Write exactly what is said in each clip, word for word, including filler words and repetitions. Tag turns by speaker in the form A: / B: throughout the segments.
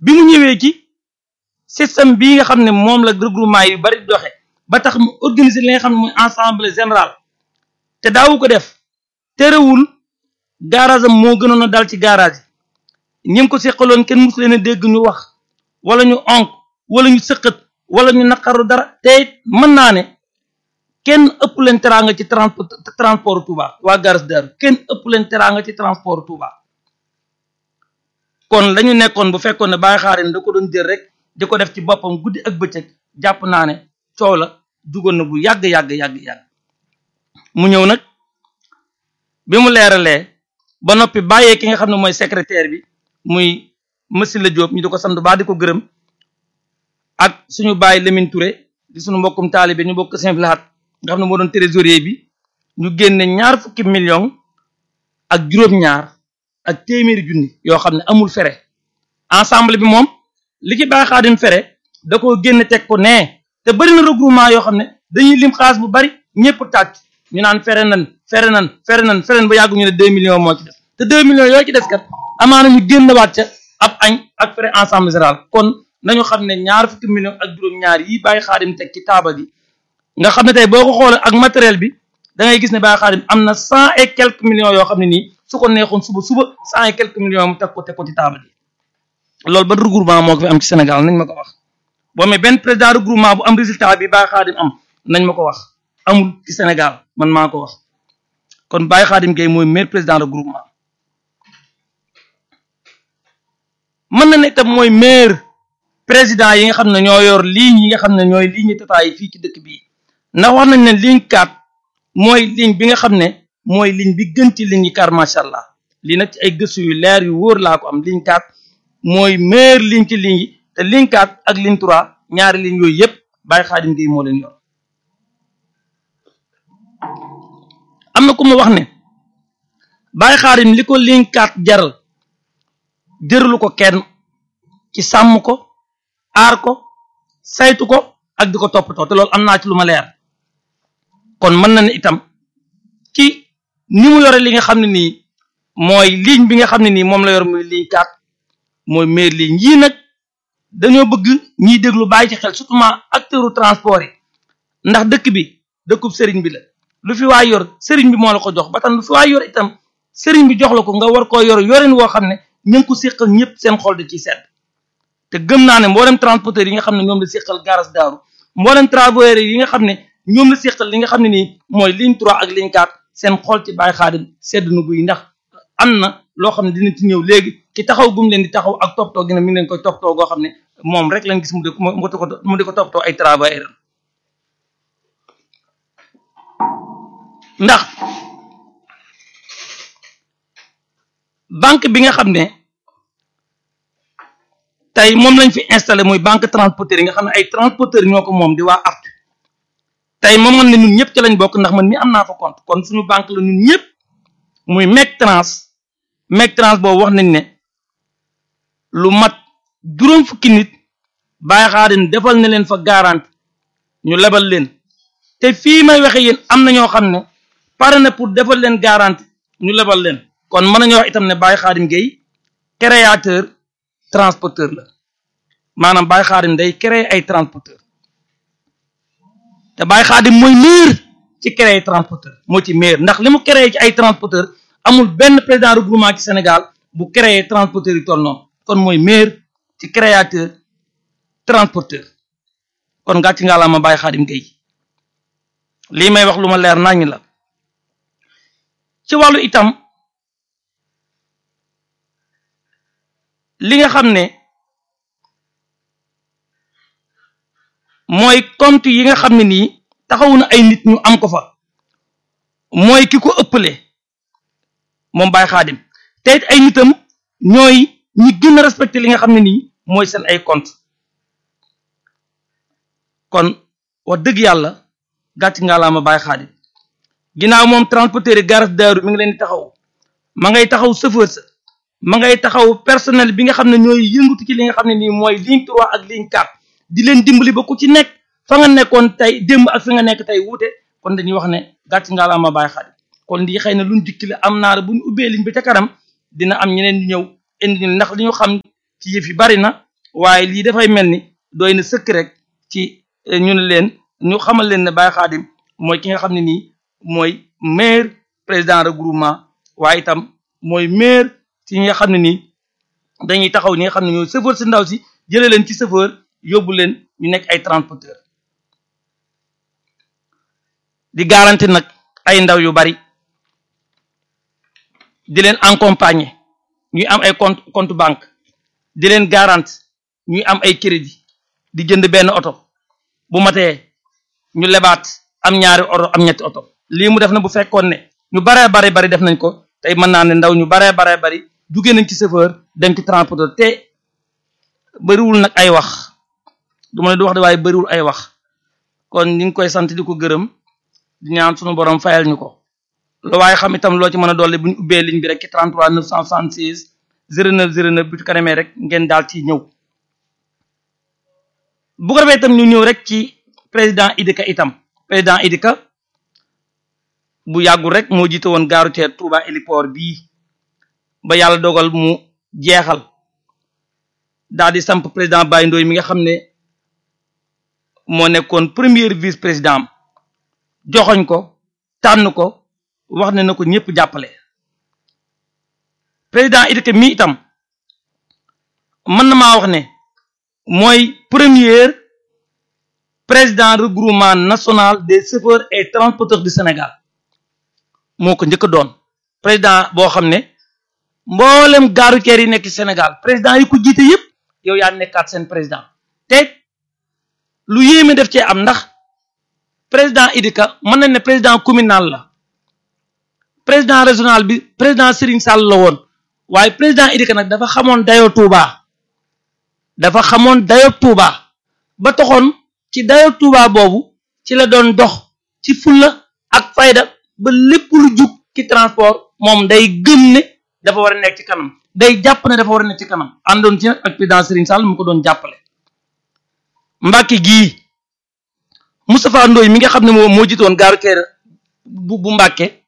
A: bi mu ñëwee ci système bii nga xam ne moom la regroupement yu bari doxe ba tax mu organiser li nga xam ne mooy assemblée générale te daawu ko def terewul garage am moo gënoon a dal ci garage yi ñi ko seqaloon kenn musu leen a dégg ñu wax wala ñu onk wala ñu sëqat wala ñu naqaru dara te mën naa ne kenn ëpp leen teraanga ci transport transport Touba waa garage Daaru kenn ëpp leen teraanga ci transport Touba kon lañu nekkoon bu fekkoon ne Baye Khadim da ko doon jël rek di ko def ci boppam guddi ak bëccëg jàpp naa ne coow la jugoon na bu yàgg yàgg yàgg yàgg mu ñëw nag bi mu leeralee ba noppi bàyyee ki nga xam ne mooy secrétaire bi muy monsieur la Diop ñu di ko sant baa di ko gërëm ak suñu baay Lamine Touré di suñu mbokkum taalibe ñu bokk Saint Vlaat nga xam ne moo doon trésorier bi ñu génne ñaar fukki million ak juróom-ñaar ak téeméeri junni yoo xam ne amul fere ensemble bi moom li ci Baye Khadim fere da koo génne teg ko nee te bëri na regroupement yoo xam ne dañuy lim xaalis bu bari ñëpp tàcc ñu naan fere nan fere nan fere nan fere nan ba yàggu ñu ne deux millions moo ci des te deux millions yooyu ci des kat amaana ñu génnewaat ca ab añ ak fere ensemble général kon nañu xam ne ñaar fukki millions ak juróom-ñaar yi Baye Khadim teg ci taabal yi nga xam ne tey boo ko xoolee ak matériel bi da ngay gis ne Baye Khadim am na cent et quelques millions yoo xam ne nii su ko neexoon suba suba cent et quelques millions mu teg ko teg ko ci taabal yi loolu ban regroupement moo ko fi am ci Sénégal nañ ma ko wax boo mais benn président regroupement bu am résultat bi Baye Khadim am nañ ma ko wax amul ci Sénégal man maa ko wax kon Baye Khadim Gueye mooy meilleur président regroupement mën na ne itam mooy meilleur président yi nga xam ne ñoo yor ligne yi nga xam ne ñooy ligne Tata yi fii ci dëkk bii ndax wax nañ ne ligne quatre mooy ligne bi nga xam ne mooy ligne bi gën ci ligne yi car macha allah lii nag ci ay gëstu yu leer yu wóor laa ko am ligne quatre mooy meilleur ligne ci ligne yi te ligne quatre ak ligne trois ñaari ligne yooyu yëpp Baye Khadim Gueye moo leen yor am na ku ma wax ne Baye Khadim li ko ligne quatre jaral jëralu ko kenn ci sàmm ko aar ko saytu ko ak di ko toppatoo te loolu am naa ci lu ma leer kon mën na ne itam ci ni mu yore li nga xam ne nii mooy ligne bi nga xam ne nii moom la yor muy ligne quatre mooy meilleure ligne yii nag dañoo bëgg ñiy déglu bàyyi ci xel surtout acteuru transport yi ndax dëkk bi dëkkub sëriñ bi la lu fi waay yor sëriñ bi moo la ko jox ba tam lu fi waay yor itam sëriñ bi jox la ko nga war koo yor yorin woo xam ne ñu ngi ko séqal ñëpp seen xol da ciy sedd te gëm naa ne mboolem transporteur yi nga xam ne ñoom la séqal garage Daaru mboolem travailleurs yi nga xam ne ñoom la séqal li nga xam ne nii mooy ligne trois ak ligne quatre seen xol ci Baye Khadim sedd na guy ndax am na loo xam ne dina ci ñëw léegi ci taxaw gum leen di taxaw ak toppatoo gi ne mi ngi leen koy toppatoo goo xam ne moom rek lañ gis mu di mu di ko mu di ko toppatoo ay travailleurs ndax banque bi nga xam ne tey moom lañ fi installé muy banque transporteur yi nga xam ne ay transporteurs ñoo ko moom di waa A R T tey moom man ne ñun ñëpp ci lañ bokk ndax man mi am naa fa compte kon suñu banque la ñun ñëpp muy Mectrans Mectrans boobu wax nañ ne lu mat juróom fukki nit Baye Khadim defal na leen fa garantie ñu lebal leen te fii may waxe yéen am na ñoo xam ne pare na pour defal leen garantie ñu lebal leen kon mën nañu wax itam ne Baye Khadim Gueye créateur transporteur la maanaam Baye Khadim day créer ay transporteur te Baye Khadim mooy meilleur ci créer transporteur moo ci meilleur ndax li mu créer ci ay transporteur amul benn président regroupement ci Sénégal bu créer transporteur yi toll noonu kon mooy meilleur ci créateur transporteur kon ngàcc nga la ma Baye Khadim Gueye lii may wax lu ma leer naññ la ci wàllu itam li nga xam ne mooy compte yi nga xam ne nii taxawu na ay nit ñu am ko fa mooy ki ko ëppale moom Baye Khadim te it ay nitam ñooy ñi gën a respecté li nga xam ne nii mooy seen ay compte kon wax dëgg yàlla gàcc nga laa ma Baye Khadim ginnaaw moom transporteur yi garage Daaru mi ngi leen di taxaw ma ngay taxaw chauffeur sa ma ngay taxaw personnel bi nga xam ne ñooy yëngatu ci li nga xam ne nii mooy ligne trois ak ligne quatre di leen dimbali ba ku ci nekk fa nga nekkoon tey démb ak fi nga nekk tey wuute kon dañuy wax ne gàcc nga la ma Baye Khadim kon lii xëy na luñ dikkile am naara bu ñu ubbee ligne bi ca kanam dina am ñeneen ñu ñëw indi ñu ndax li ñu xam ci yëf yi bari na waaye lii dafay mel ni doy na sëkk rek ci ñu ne leen ñu xamal leen ne Baye Khadim mooy ki nga xam ne nii mooy meilleur président regroupement waaye itam mooy meilleur ci ñi nga xam ne nii dañuy taxaw ñi nga xam ne ñooy chauffeur si ndaw si jëlee leen ci chauffeur yóbbu leen ñu nekk ay transporteur di garanti nag ay ndaw yu bari di leen accompagner ñuy am ay compte compte banque di leen garanti ñuy am ay crédit di jënd benn oto bu matee ñu lebaat am ñaari oto am ñetti oto lii mu def na bu fekkoon ne ñu baree bari bari def nañ ko tey mën naa ne ndaw ñu baree baree bari jugee nañ ci chauffeur dem ci transporteur te bëriwul nag ay wax du ma ne du wax de waaye bëriwul ay wax kon ñu ngi koy sant di ko gërëm di ñaan sunu borom fayal ñu ko lu waaye xam itam loo ci mën a dolli bu ñu ubbee ligne bi rek ci trente-trois neuf cent soixante-seize zéro neuf zéro neuf bu ci kanamee rek ngeen daal ci ñëw bu ko defee itam ñu ñëw rek ci président Idika itam président Idika bu yàggul rek moo jiite woon gaaru teer Touba héliport bii ba yàlla dogal mu jeexal daal di samp président Baye Ndoye mi nga xam ne moo nekkoon premier vice président joxoñ ko tànn ko wax ne na ko ñëpp jàppale président Idika mi itam mën na maa wax ne mooy premier président regroupement national des chauffeurs et transporteurs du Sénégal moo ko njëkk a doon président boo xam ne mboolem gaaru teer yi nekk Sénégal président yi ko jiite yëpp yow yaa nekkaat seen président te lu yéeme def cee am ndax président Idika mën nañ ne président communal la président régional bi président Serigne Sall la woon waaye président Idika nag dafa xamoon dayoo Touba dafa xamoon dayoo Touba ba taxoon ci dayoo Touba boobu ci la doon dox ci fulla ak fayda ba lépp lu jug ci transport moom day gëm ne dafa war a nekk ci kanam day jàpp ne dafa war a nekk ci kanam àndoon ci ak président Serigne Sall mu ko doon jàppale Mbàkke gii Moustapha Ndoye mi nga xam ne moo moo jiitoon gaaru teer bu bu Mbàkke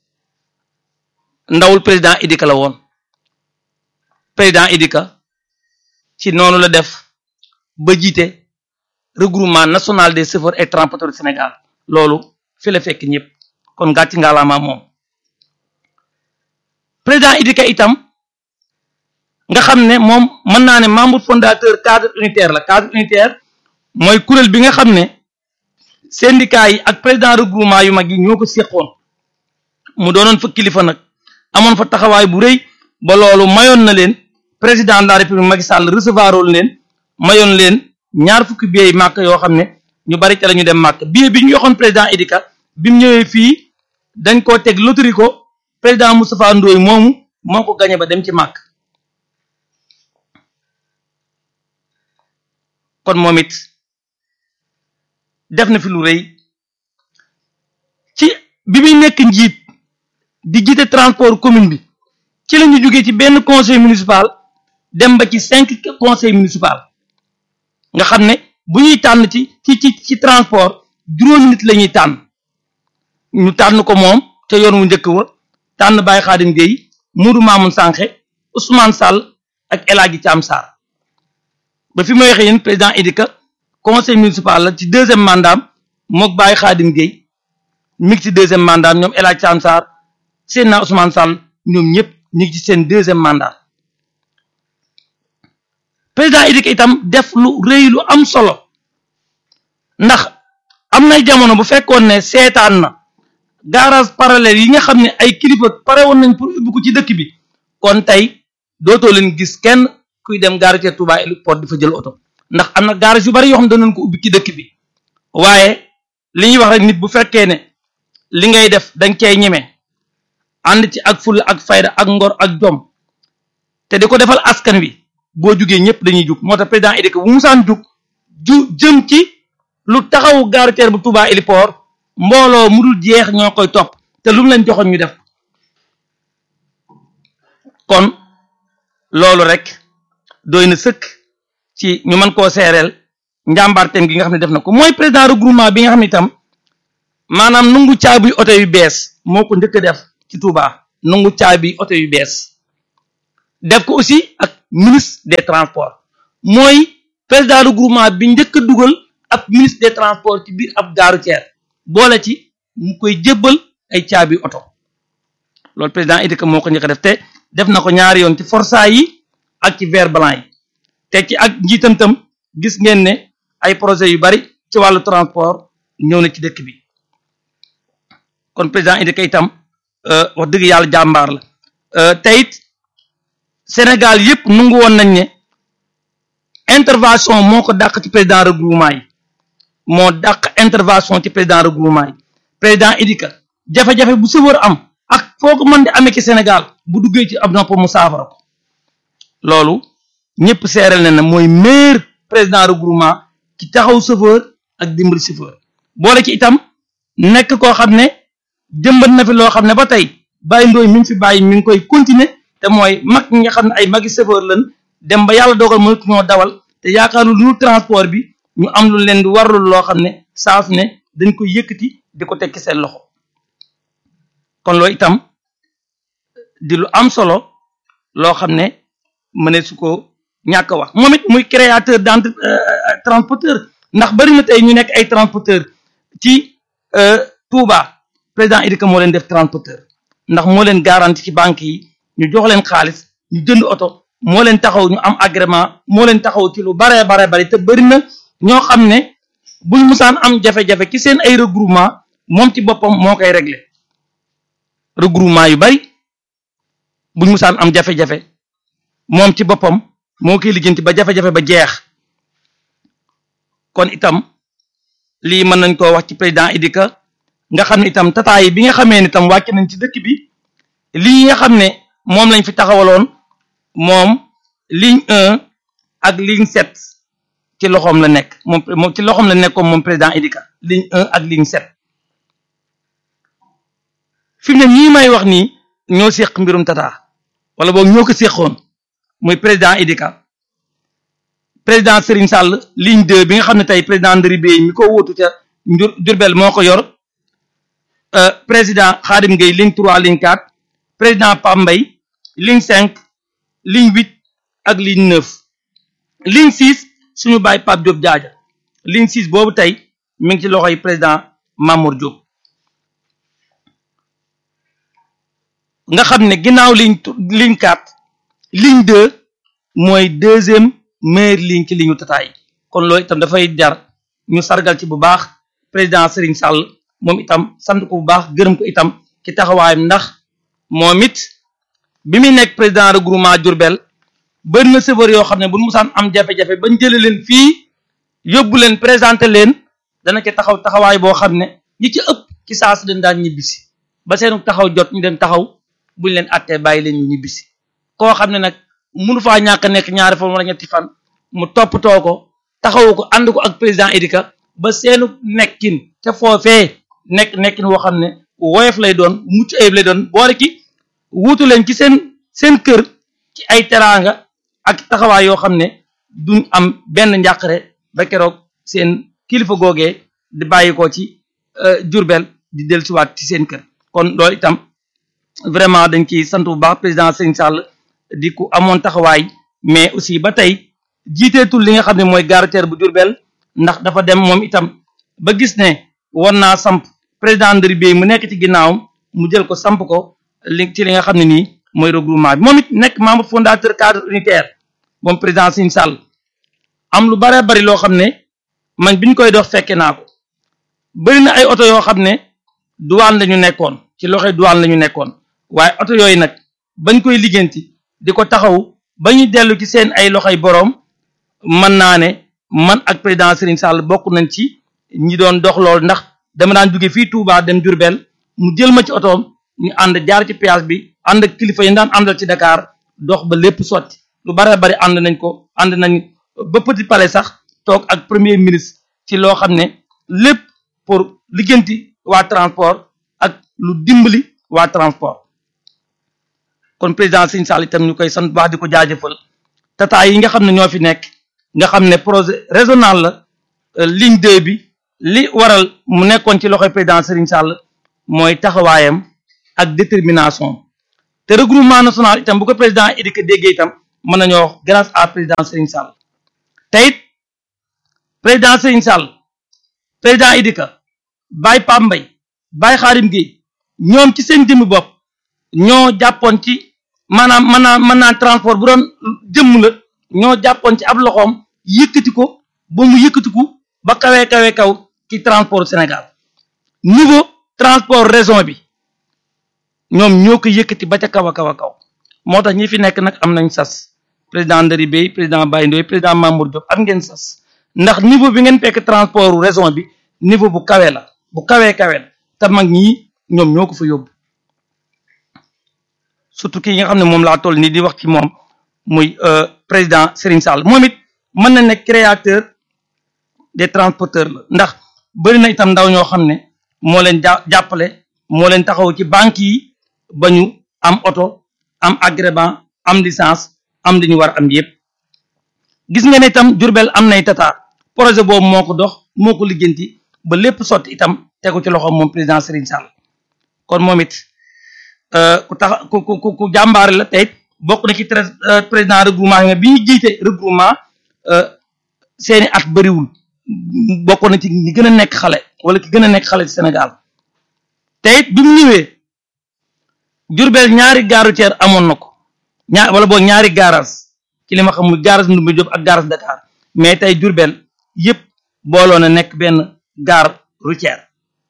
A: ndawul président Idika la woon président Idika ci noonu la def ba jiite regroupement national des chauffeurs et transporteurs du Sénégal loolu fi la fekk ñëpp kon gàcci ngalaama moom président Idika itam nga xam ne moom mën naa ne membre fondateur cadre unitaire la cadre unitaire mooy kuréel bi nga xam ne syndicat yi ak président regroupement yu mag yi ñoo ko séqoon mu doonoon fa kilifa nag amoon fa taxawaay bu rëy ba loolu mayoon na leen président de la république Macky Sall recevoiroon leen mayoon leen ñaar fukki billets yi màkk yoo xam ne ñu bari ca la ñu dem màkk billet bi ñu joxoon président Idika bi mu ñëwee fii dañ koo teg loterie ko président Moustapha Ndoye moomu moo ko gañe ba dem ci màkk kon moom it def na fi lu rëy ci bi muy nekk njiit di jiite transport commune bi ci la ñu jógee ci benn conseil municipal dem ba ci cinq conseil municipal nga xam ne bu ñuy tànn ci ci ci ci transport juróomi nit la ñuy tànn ñu tànn ko moom ca yoon wu njëkk wa tànn Baye Khadim Gueye Modou Mamoun Sankhé Ousmane Sall ak El Hadji Thiam Sarr ba fi may waxee yéen président Idika conseil municipal la ci deuxième mandat mook Baye Khadim Gueye mi ngi ci deuxième mandat ñoom El Hadji Thiam Sarr seen naa Ousmane Sall ñoom ñëpp ñu ngi ci seen deuxième mandat président Idika itam def lu rëy lu am solo ndax am nay jamono bu fekkoon ne seetaan na garage parallèle yi nga xam ne ay kilifa pare woon nañ pour ubbi ko ci dëkk bi kon tey dootoo leen gis kenn kuy dem gare routière Touba héliport di fa jël oto ndax am na garage yu bari yoo xam ne danañ ko ubbi ci dëkk bi waaye li ñuy wax rek nit bu fekkee ne li ngay def danga cay ñeme ànd ci ak fulla ak fayda ak ngor ak jom te di ko defal askan wi boo jugee ñëpp dañuy jug moo tax président Idika bu musaan jug ju jëm ci lu taxawu gare routière bu Touba héliport mbooloo mu dul jeex ñoo koy topp te lu mu leen joxoon ñu def kon loolu rek doy na sëkk ci ñu mën koo seereel njàmbaarteem gi nga xam ne def na ko mooy président regroupement bi nga xam ne itam maanaam nungu caabi oto yu bees moo ko njëkk a def ci Touba nungu caabi oto yu bees def ko aussi ak ministre des transports mooy président regroupement bi njëkk a dugal ab ministre des transports ci biir ab gare routière boole ci mu koy jébbal ay caabi oto loolu président Idrissa moo ko njëkk a def te def na ko ñaari yoon ci forçat yi ak ci vert blanc yi te ci ak njiitam tam gis ngeen ne ay projet yu bari ci wàllu transport ñëw na ci dëkk bi kon président Idrissa itam wax dëgg yàlla jàmbaar la te it Sénégal yëpp nungu woon nañ ne intervention moo ko dàq ci président regroupement yi moo dàq intervention ci président regroupement yi président Idrissa jafe-jafe bu sëwër am ak foo ko mën di amee ci Sénégal bu duggee ci ab nopp mu saafara ko loolu ñëpp seeral na ne mooy meilleur président regroupement ci taxaw chauffeur ak dimbali chauffeur boole ci itam nekk koo xam ne jëmbat na fi loo xam ne ba tey bàyyi ndooy mi ngi fi bàyyi mi ngi koy continuer te mooy mag ñi nga xam ne ay magi chauffeur lañ dem ba yàlla dogal mënatu ñoo dawal te yaakaaru lu transport bi ñu am lu leen di warlul loo xam ne saa su ne dañ koy yëkkati di ko tekki seen loxo kon loolu itam di lu am solo loo xam ne mëne su ko ñàkk a wax moom it muy créateur d'entre transporteur ndax bari na tey ñu nekk ay transporteur ci Touba président Idrissa moo leen def transporteur ndax moo leen garanti ci banque yi ñu jox leen xaalis ñu jënd oto moo leen taxaw ñu am agrément moo leen taxaw ci lu bare bare bari te bari na ñoo xam ne buñ musaan am jafe-jafe ci seen ay regroupement moom ci boppam moo koy régler regroupement yu bari buñ musaan am jafe-jafe moom ci boppam moo koy lijjanti ba jafe-jafe ba jeex kon itam lii mën nañ koo wax ci président Idrissa nga xam ne itam tata yi bi nga xamee ne itam wàcc nañ ci dëkk bi lii nga xam ne moom lañ fi taxawaloon moom ligne un ak ligne sept ci loxoom la nekk moom moom ci loxoom la nekkoon moom président Idrissa ligne un ak ligne sept fi mu ne ñii may wax nii ñoo séq mbirum tata wala boog ñoo ko séqoon muy président Idrissa président Serigne Sall ligne deux bi nga xam ne tey président Ndari Bey mi ko wóotu ca njur Diourbel moo ko yor président Khadim Gueye ligne trois ligne quatre président Pape Mbaye ligne cinq ligne huit ak ligne neuf ligne six suñu bàyyi Pape Diop Diadia ligne six boobu tey mi ngi ci loxoy président Mamour Diop nga xam ne ginnaaw ligne ligne quatre ligne deux mooy deuxième meilleure ligne ci ligne u tata yi kon loolu itam dafay jar ñu sargal ci bu baax président Serigne Sall moom itam sant ko bu baax gërëm ko itam ci taxawaayam ndax moom it bi muy nekk président regroupement Diourbel bëri na chauffeur yoo xam ne bu musaan am jafe-jafe bañ jëlee leen fii yóbbu leen présenté leen dana ci taxaw taxawaay boo xam ne ñi ci ëpp ci saa si dañ daan ñibbisi ba seenu taxaw jot ñu dem taxaw buñ leen attee bàyyi leen ñu ñibbisi koo xam ne nag mënu faa ñàkk a nekk ñaari fan wala ñetti fan mu toppatoo ko taxawu ko ànd ko ak président Idrissa ba seenu nekkin ca foofee nekk nekkin woo xam ne woyof lay doon mucc ayib lay doon boole ki wuutu leen ci seen seen kër ci ay teraanga ak taxawaay yoo xam ne duñ am benn njàqare ba keroog seen kilifa googee di bàyyi ko ci Diourbel di dellusiwaat ci seen kër kon loolu itam vraiment dañ ciy sant bu baax président Serigne Sall di ku amoon taxawaay mais aussi ba tey jiiteetul li nga xam ne mooy gare routière bu Diourbel ndax dafa dem moom itam ba gis ne war naa samp président Ndari Bey mu nekk ci ginnaawam mu jël ko samp ko li ci li nga xam ne nii mooy regroupement bi moom it nekk membre fondateur cadre unitaire moom président Serigne Sall am lu bare bari loo xam ne man biñ koy dox fekke naa ko bari na ay oto yoo xam ne douane lañu nekkoon ci loxoy douane lañu nekkoon waaye oto yooyu nag bañ koy liggéenti di ko taxaw ba ñu dellu ci seen ay loxoy boroom mën naa ne man ak président Serigne Sall bokk nañ ci ñi doon dox loolu ndax dama daan jóge fii Touba dem Diourbel mu jël ma ci otoom ñu ànd jaar ci péage bi ànd ak kilifa yi daan àndal ci Dakar dox ba lépp sotti lu bare bari ànd nañ ko ànd nañ ba Petit Palais sax toog ak premier ministre ci loo xam ne lépp pour liggéenti waa transport ak lu dimbali waa transport kon président Serigne Sall itam ñu koy sant baax di ko jaajëfal tata yi nga xam ne ñoo fi nekk nga xam ne projet régional la ligne deux bi li waral mu nekkoon ci loxoy président Serigne Sall mooy taxawaayam ak détermination te regroupement national itam bu ko président Idrissa déggee itam mën nañoo wax grâce à président Serigne Sall te it président Serigne Sall président Idika Baye Pape Mbaye Baye Khadim Gueye ñoom ci seen jëmmi bopp ñoo jàppoon ci maanaam mën naa mën naa transport bu doon jëmm la ñoo jàppoon ci ab loxoom yëkkati ko ba mu yëkkatiku ba kawee kawee kaw ci transport Sénégal niveau transport région bi ñoom ñoo ko yëkkati ba ca kaw a kaw a kaw moo tax ñi fi nekk nag am nañ sas président Ndari Bey président Baye Ndoye président Mamour Diop am ngeen sas ndax niveau bi ngeen fekk transport région bi niveau bu kawe la bu kawee kawe la te mag ñi ñoom ñoo ko fa yóbbu surtout kii nga xam ne moom laa toll nii di wax ci moom muy président Serigne Sall moom it mën na nekk créateur des transporteurs la ndax bëri na itam ndaw ñoo xam ne moo leen ja jàppale moo leen taxaw ci banques yi ba ñu am oto am agrément am licence am li ñu war am yëpp gis nga ne itam Diourbel am nay tata projet boobu moo ko dox moo ko lijjanti ba lépp sotti itam tegu ci loxoom moom président Serigne Sall kon moom it ku tax ku ku ku jàmbaare la tey bokk na ci président regroupement yi bi ñu jiite regroupement seeni at bëriwul bokk na ci ñi gën a nekk xale wala ki gën a nekk xale ci Sénégal te it bi mu ñëwee Diourbel ñaari gare routière amoon na ko ñaar wala boog ñaari garage ci li ma xam muy garage Ndoumbé Diop ak garage Dakar mais tey Diourbel yëpp booloo na nekk benn gare routière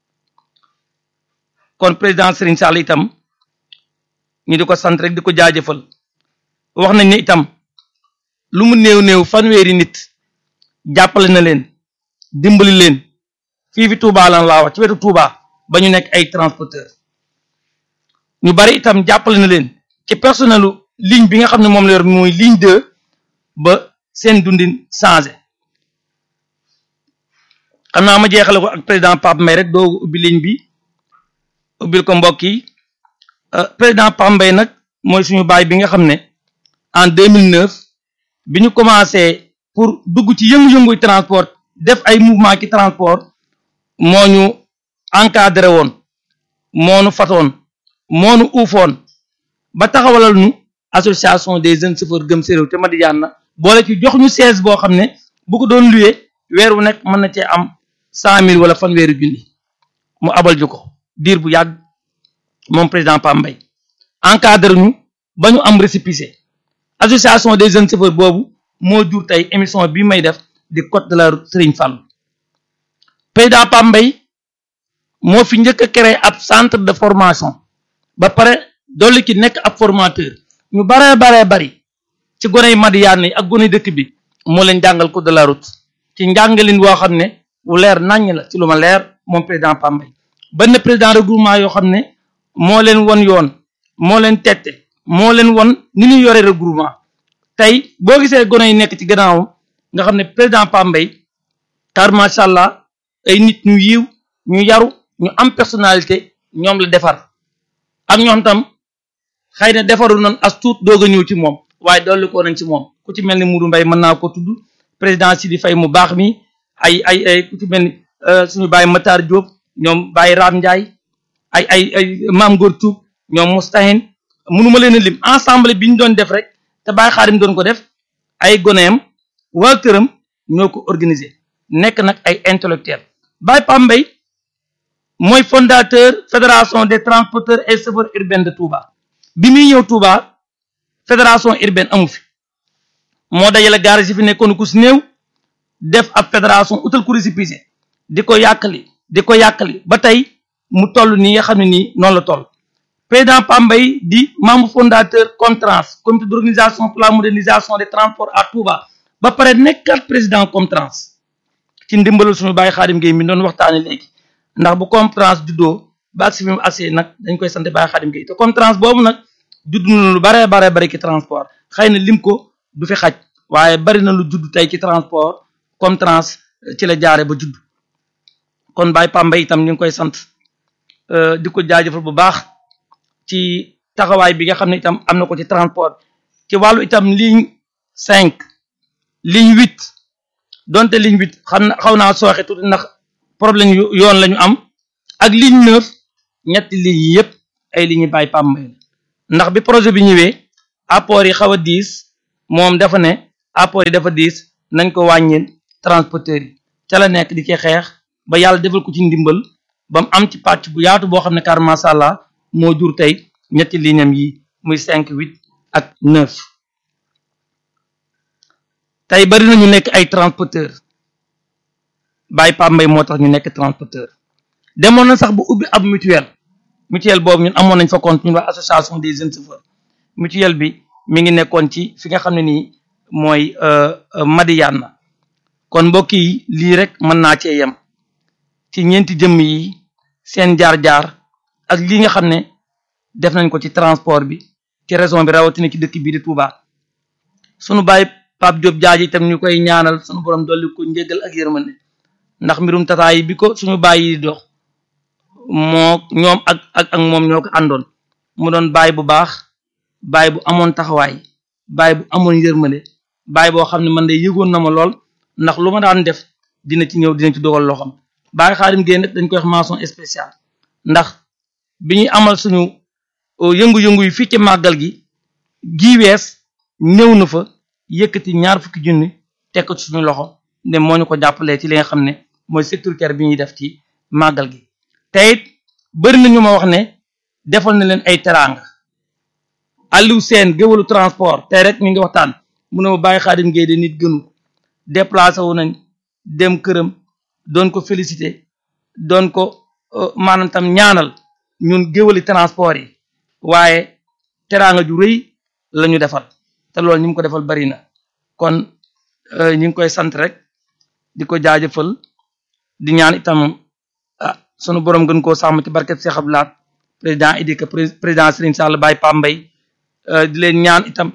A: kon président Serigne Sall itam ñu di ko sant rek di ko jaajëfal wax nañ ne itam lu mu néew néew fanweeri nit jàppale na leen dimbali leen fii fi Touba lan laa wax ci wetu Touba ba ñu nekk ay transporteur ñu bari itam jàppale na leen ci personnelu ligne bi nga xam ne moom la yor mooy ligne deux ba seen dundin changé xam naa ma jeexale ko ak président Pape Mbaye rek doo ubbi ligne bi ubbil ko mbokk yi président Pape Mbaye nag mooy suñu baay bi nga xam ne en deux mille neuf bi ñu commencé pour dugg ci yëngu-yënguy transport def ay mouvement ci transport moo ñu encadré woon moo ñu fatoon moo ñu uufoon ba taxawalal ñu association des jeunes chauffeurs gëm séréw te Madiyana na boole ci jox ñu siège boo xam ne bu ko doon luye weer wu nekk mën na cee am cent mille wala fanweeri junni mu abal ju ko diir bu yàgg moom président Pape Mbaye encadré ñu ba ñu am récépissé association des jeunes chauffeurs boobu moo jur tey émission bi may def di code de la route Serigne Fall président Pape Mbaye moo fi njëkk a créé ab centre de formation ba pare dolli ci nekk ab formateur ñu baree baree bari ci gone yi Madiyana yi ak gone dëkk bi moo leen jàngal code de la route ci njàngalin woo xam ne wu leer naññ la ci lu ma leer moom président Pape Mbaye benn président regroupement yoo xam ne moo leen won yoon moo leen tette moo leen won ni ñu yore regroupement tey boo gisee gone yi nekk ci gannaawam nga xam ne président Pape Mbaye car macha allah ay nit ñu yiw ñu yaru ñu am personnalité ñoom la defar ak ñoom tam xëy na defaru noonu as tuut doog a ñëw ci moom waaye dolli ko nañ ci moom ku ci mel ni Moudou Mbaye mën naa ko tudd président Sidi Faye mu baax mi ay ay ay ku ci mel ni suñu Baye Matar Diop ñoom Baye Ram Ndiaye ay ay ay Mame Gor Thioub ñoom Moustahine mënuma leen a lim ensemble bi ñu doon def rek te Baye Xaadim doon ko def ay goneem waa këram ñoo ko organiser nekk nag ay intellectuel Baye Pape Mbaye mooy fondateur fédération des transporteurs et chauffeurs urbains de Touba bi muy ñëw Touba fédération urbaine amu fi moo dajale garage yi fi nekkoon ku si néew def ab fédération utal ku récépissé di ko yàkkali di ko yàkkali ba tey mu toll nii nga xam ne nii noonu la toll président Pape Mbaye di membre fondateur Comtrans comité d'organisation pour la modernisation des transports à Touba ba pare nekkat président Comtrans ci ndimbalal suñu Baye Khadim Gueye mi doon waxtaane léegi ndax bu Comtrans juddoo ba agsi fi mu assee nag dañ koy sant Baye Khadim Gueye te Comtrans boobu nag judd na lu bare bare bari ci transport xëy na lim ko du fi xaj waaye bari na lu judd tey ci transport Comtrans ci la jaare ba judd kon Baye Pape Mbaye itam ñu ngi koy sant di ko jaajëfal bu baax ci taxawaay bi nga xam ne itam am na ko ci transport ci wàllu itam ligne cinq ligne huit donte ligne huit xam na xaw naa sooxe tuuti ndax problème yu yoon la ñu am ak ligne neuf ñetti lignes yi yëpp ay lignes yi Baye Pape Mbaye la ndax bi projet bi ñëwee apport yi xaw a diis moom dafa ne apport yi dafa diis nañ ko wàññeen transporteurs yi ca la nekk di ci xeex ba yàlla defal ko ci ndimbal ba mu am ci pàcc bu yaatu boo xam ne car masha Allah moo jur tey ñetti lignam yi muy cinq huit ak neuf tey bari na ñu nekk ay transporteur Baye Pape Mbaye moo tax ñu nekk transporteur demoon na sax bu ubbi ab mutuelle mutuelle boobu ñun amoon nañ fa compte ñu wax association des jeunes chauffeurs mutuelle bi mi ngi nekkoon ci fi nga xam ne nii mooy Madiyana kon mbokk yi lii rek mën naa cee yem ci ñeenti jëmm yi seen jaar-jaar ak lii nga xam ne def nañ ko ci transport bi ci région bi rawatina ci dëkk bii di Touba sunu Baye Pape Diop Diadji itam ñu koy ñaanal sunu borom dolli ko njéggal ak yërmande ndax mbirum tata yi bi ko suñu bàyyi di dox moo ñoom ak ak ak moom ñoo ko àndoon mu doon baay bu baax baay bu amoon taxawaay baay bu amoon yërmande baay boo xam ne man de yëgoon na ma lool ndax lu ma daan def dina ci ñëw dina ci dogal loo xam Baye Khadim Gueye nag dañ koy wax mention spéciale ndax bi ñuy amal suñu yëngu-yëngu yi fii ci màggal gi gii wees ñëw na fa yëkkati ñaar fukki junni teg ko ci suñu loxo ne moo ñu ko jàppalee ci li nga xam ne mooy sécuritaire bi ñuy def ci màggal gi te it bëri na ñu ma wax ne defal na leen ay teraanga Aliou Sène géwalu transport tey rek ñu ngi waxtaan mu ne ma Baye Khadim Gueye de nit gënu déplacé wu nañ dem këram doon ko félicité doon ko maanaam tam ñaanal ñun géwali transport yi waaye teraanga ju rëy la ñu defal te loolu ñu ngi ko defal bari na kon ñu ngi koy sant rek di ko jaajëfal di ñaan itam ah sunu borom gën koo sàmm ci barket Cheikh Abdou Lahad président Idika président Serigne Sall Baye Pape Mbaye di leen ñaan itam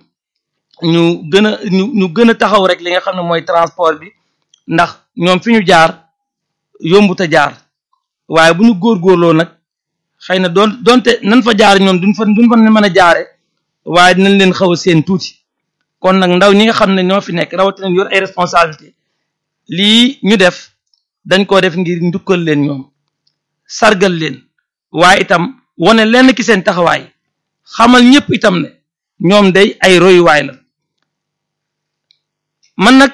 A: ñu gën a ñu ñu gën a taxaw rek li nga xam ne mooy transport bi ndax ñoom fi ñu jaar yombut a jaar waaye bu ñu góorgóorloo nag xëy na doon doonte nan fa jaar ñoom duñ fa duñ fa mën a jaare waaye dinañ leen xaw a seen tuuti kon nag ndaw ñi nga xam ne ñoo fi nekk rawatina yor ay responsabilité lii ñu def dañ koo def ngir njukkal leen ñoom sargal leen waaye itam wane lenn ki seen taxawaay xamal ñëpp itam ne ñoom day ay royuwaay la man nag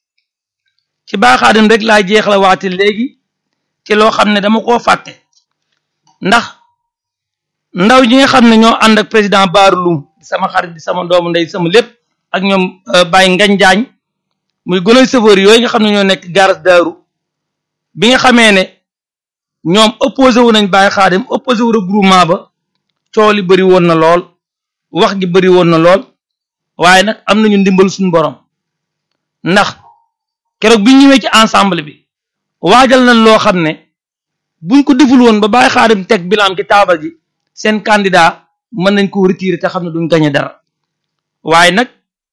A: ci Baye Khadim rek laa jeexla waate léegi ci loo xam ne dama koo fàtte ndax ndaw ñi nga xam ne ñoo ànd ak président Barou Loum di sama xarit di sama doomu ndey sama lépp ak ñoom Baye Ngagne Diagne muy gënal chauffeur yooyu nga xam ne ñoo nekk garas Daaru bi nga xamee ne ñoom opposé wu nañ Baye Khadim opposé wu regroupement ba coow li bëri woon na lool wax ji bëri woon na lool waaye nag am nañu ndimbal suñu borom ndax keroog bi ñëwee ci ensemble bi waajal nañ loo xam ne buñ ko deful woon ba Baye Khadim teg bilan ci taabal ji seen candidat mën nañ ko retirer te xam ne duñ gagné dara waaye nag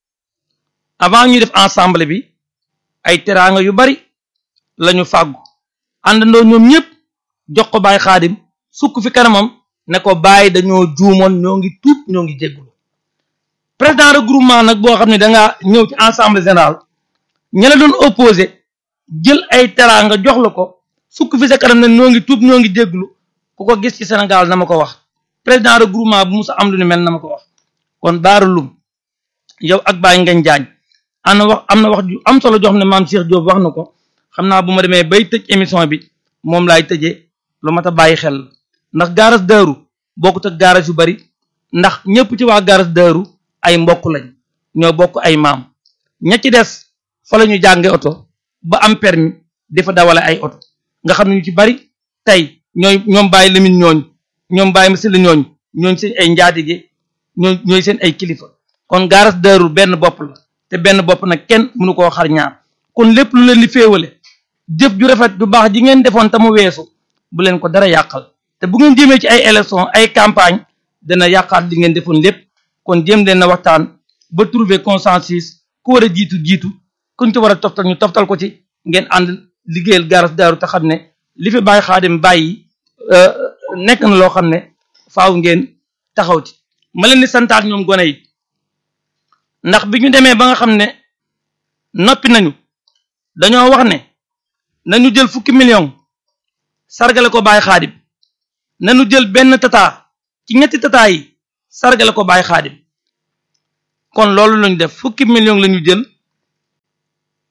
A: avant ñuy def ensemble bi ay teraanga yu bari lañu fàggu àndandoo ñoom ñëpp jox ko Baye Khadim sukk fi kanamam ne ko Baye dañoo juumoon ñoo ngi tuub ñoo ngi jéggulu président regroupement nag boo xam ne dangaa ñëw ci ensemble général ña la doon opposé jël ay teraanga jox la ko sukk fi sa kanam ne ñoo ngi tuub ñoo ngi jéggulu ku ko gis ci Sénégal na ma ko wax président regroupement bu musa am lu ni mel na ma ko wax kon Barou Loum yow ak Baye Ngagne Diagne am na wax am na wax ju am solo jox xam ne maam Cheikh Diop wax na ko xam naa bu ma demee bay tëj émission bi moom laay tëjee lu mat a bàyyi xel ndax gaaras Daaru bokkut ak gaaras yu bari ndax ñëpp ci waa gaaras Daaru ay mbokk lañ ñoo bokk ay maam ña ci des fa la ñu jànge oto ba am permis di fa dawale ay oto nga xam ne ñu ci bari tey ñooy ñoom bàyyi Lamine ñooñ ñoom bàyyi Masila ñooñ ñooñ seen ay njaatige ñooy ñooy seen ay kilifa kon gaaras Daaru benn bopp la te benn bopp nag kenn mënu koo xar ñaar kon lépp lu leen di féewale jëf ju rafet du baax ji ngeen defoon te mu weesu bu leen ko dara yàqal te bu ngeen jëmee ci ay élection ay campagne dana yàqaat li ngeen defoon lépp kon jéem leen na waxtaan ba trouver consensus ku war a jiitu jiitu kuñ ci war a toftal ñu toftal ko ci ngeen ànd liggéeyal gaaras Daaru te xam ne li fi Baye Khadim bàyyi nekk na loo xam ne faaw ngeen taxaw ci ma leen di santaat ñoom gone yi ndax bi ñu demee ba nga xam ne noppi nañu dañoo wax ne nañu jël fukki million sargale ko Baye Khadim nañu jël benn tata ci ñetti tata yi sargale ko Baye Khadim kon loolu lañu def fukki million lañu jël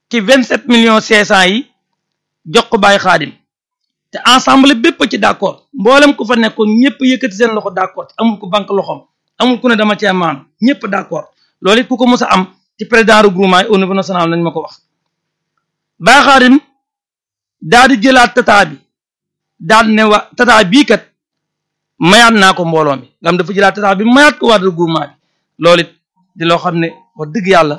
A: ci vingt-sept millions cinq cent yi jox ko Baye Khadim te ensemble bépp ci d'accord mboolem ku fa nekkoon ñëpp yëkkati seen loxo d'accord amul ku banque loxoom amul ku ne dama cee maanu ñëpp d'accord loolu it ku ko mës a am ci président regroupement yi au niveau national nañ ma ko wax. Baye Khadim daal di jëlaat tata bi daal ne wa tata bii kat mayaat naa ko mbooloo mi ngam dafa jëlaat tata bi mayaat ko waa regroupement bi loolu it di loo xam ne wax dëgg yàlla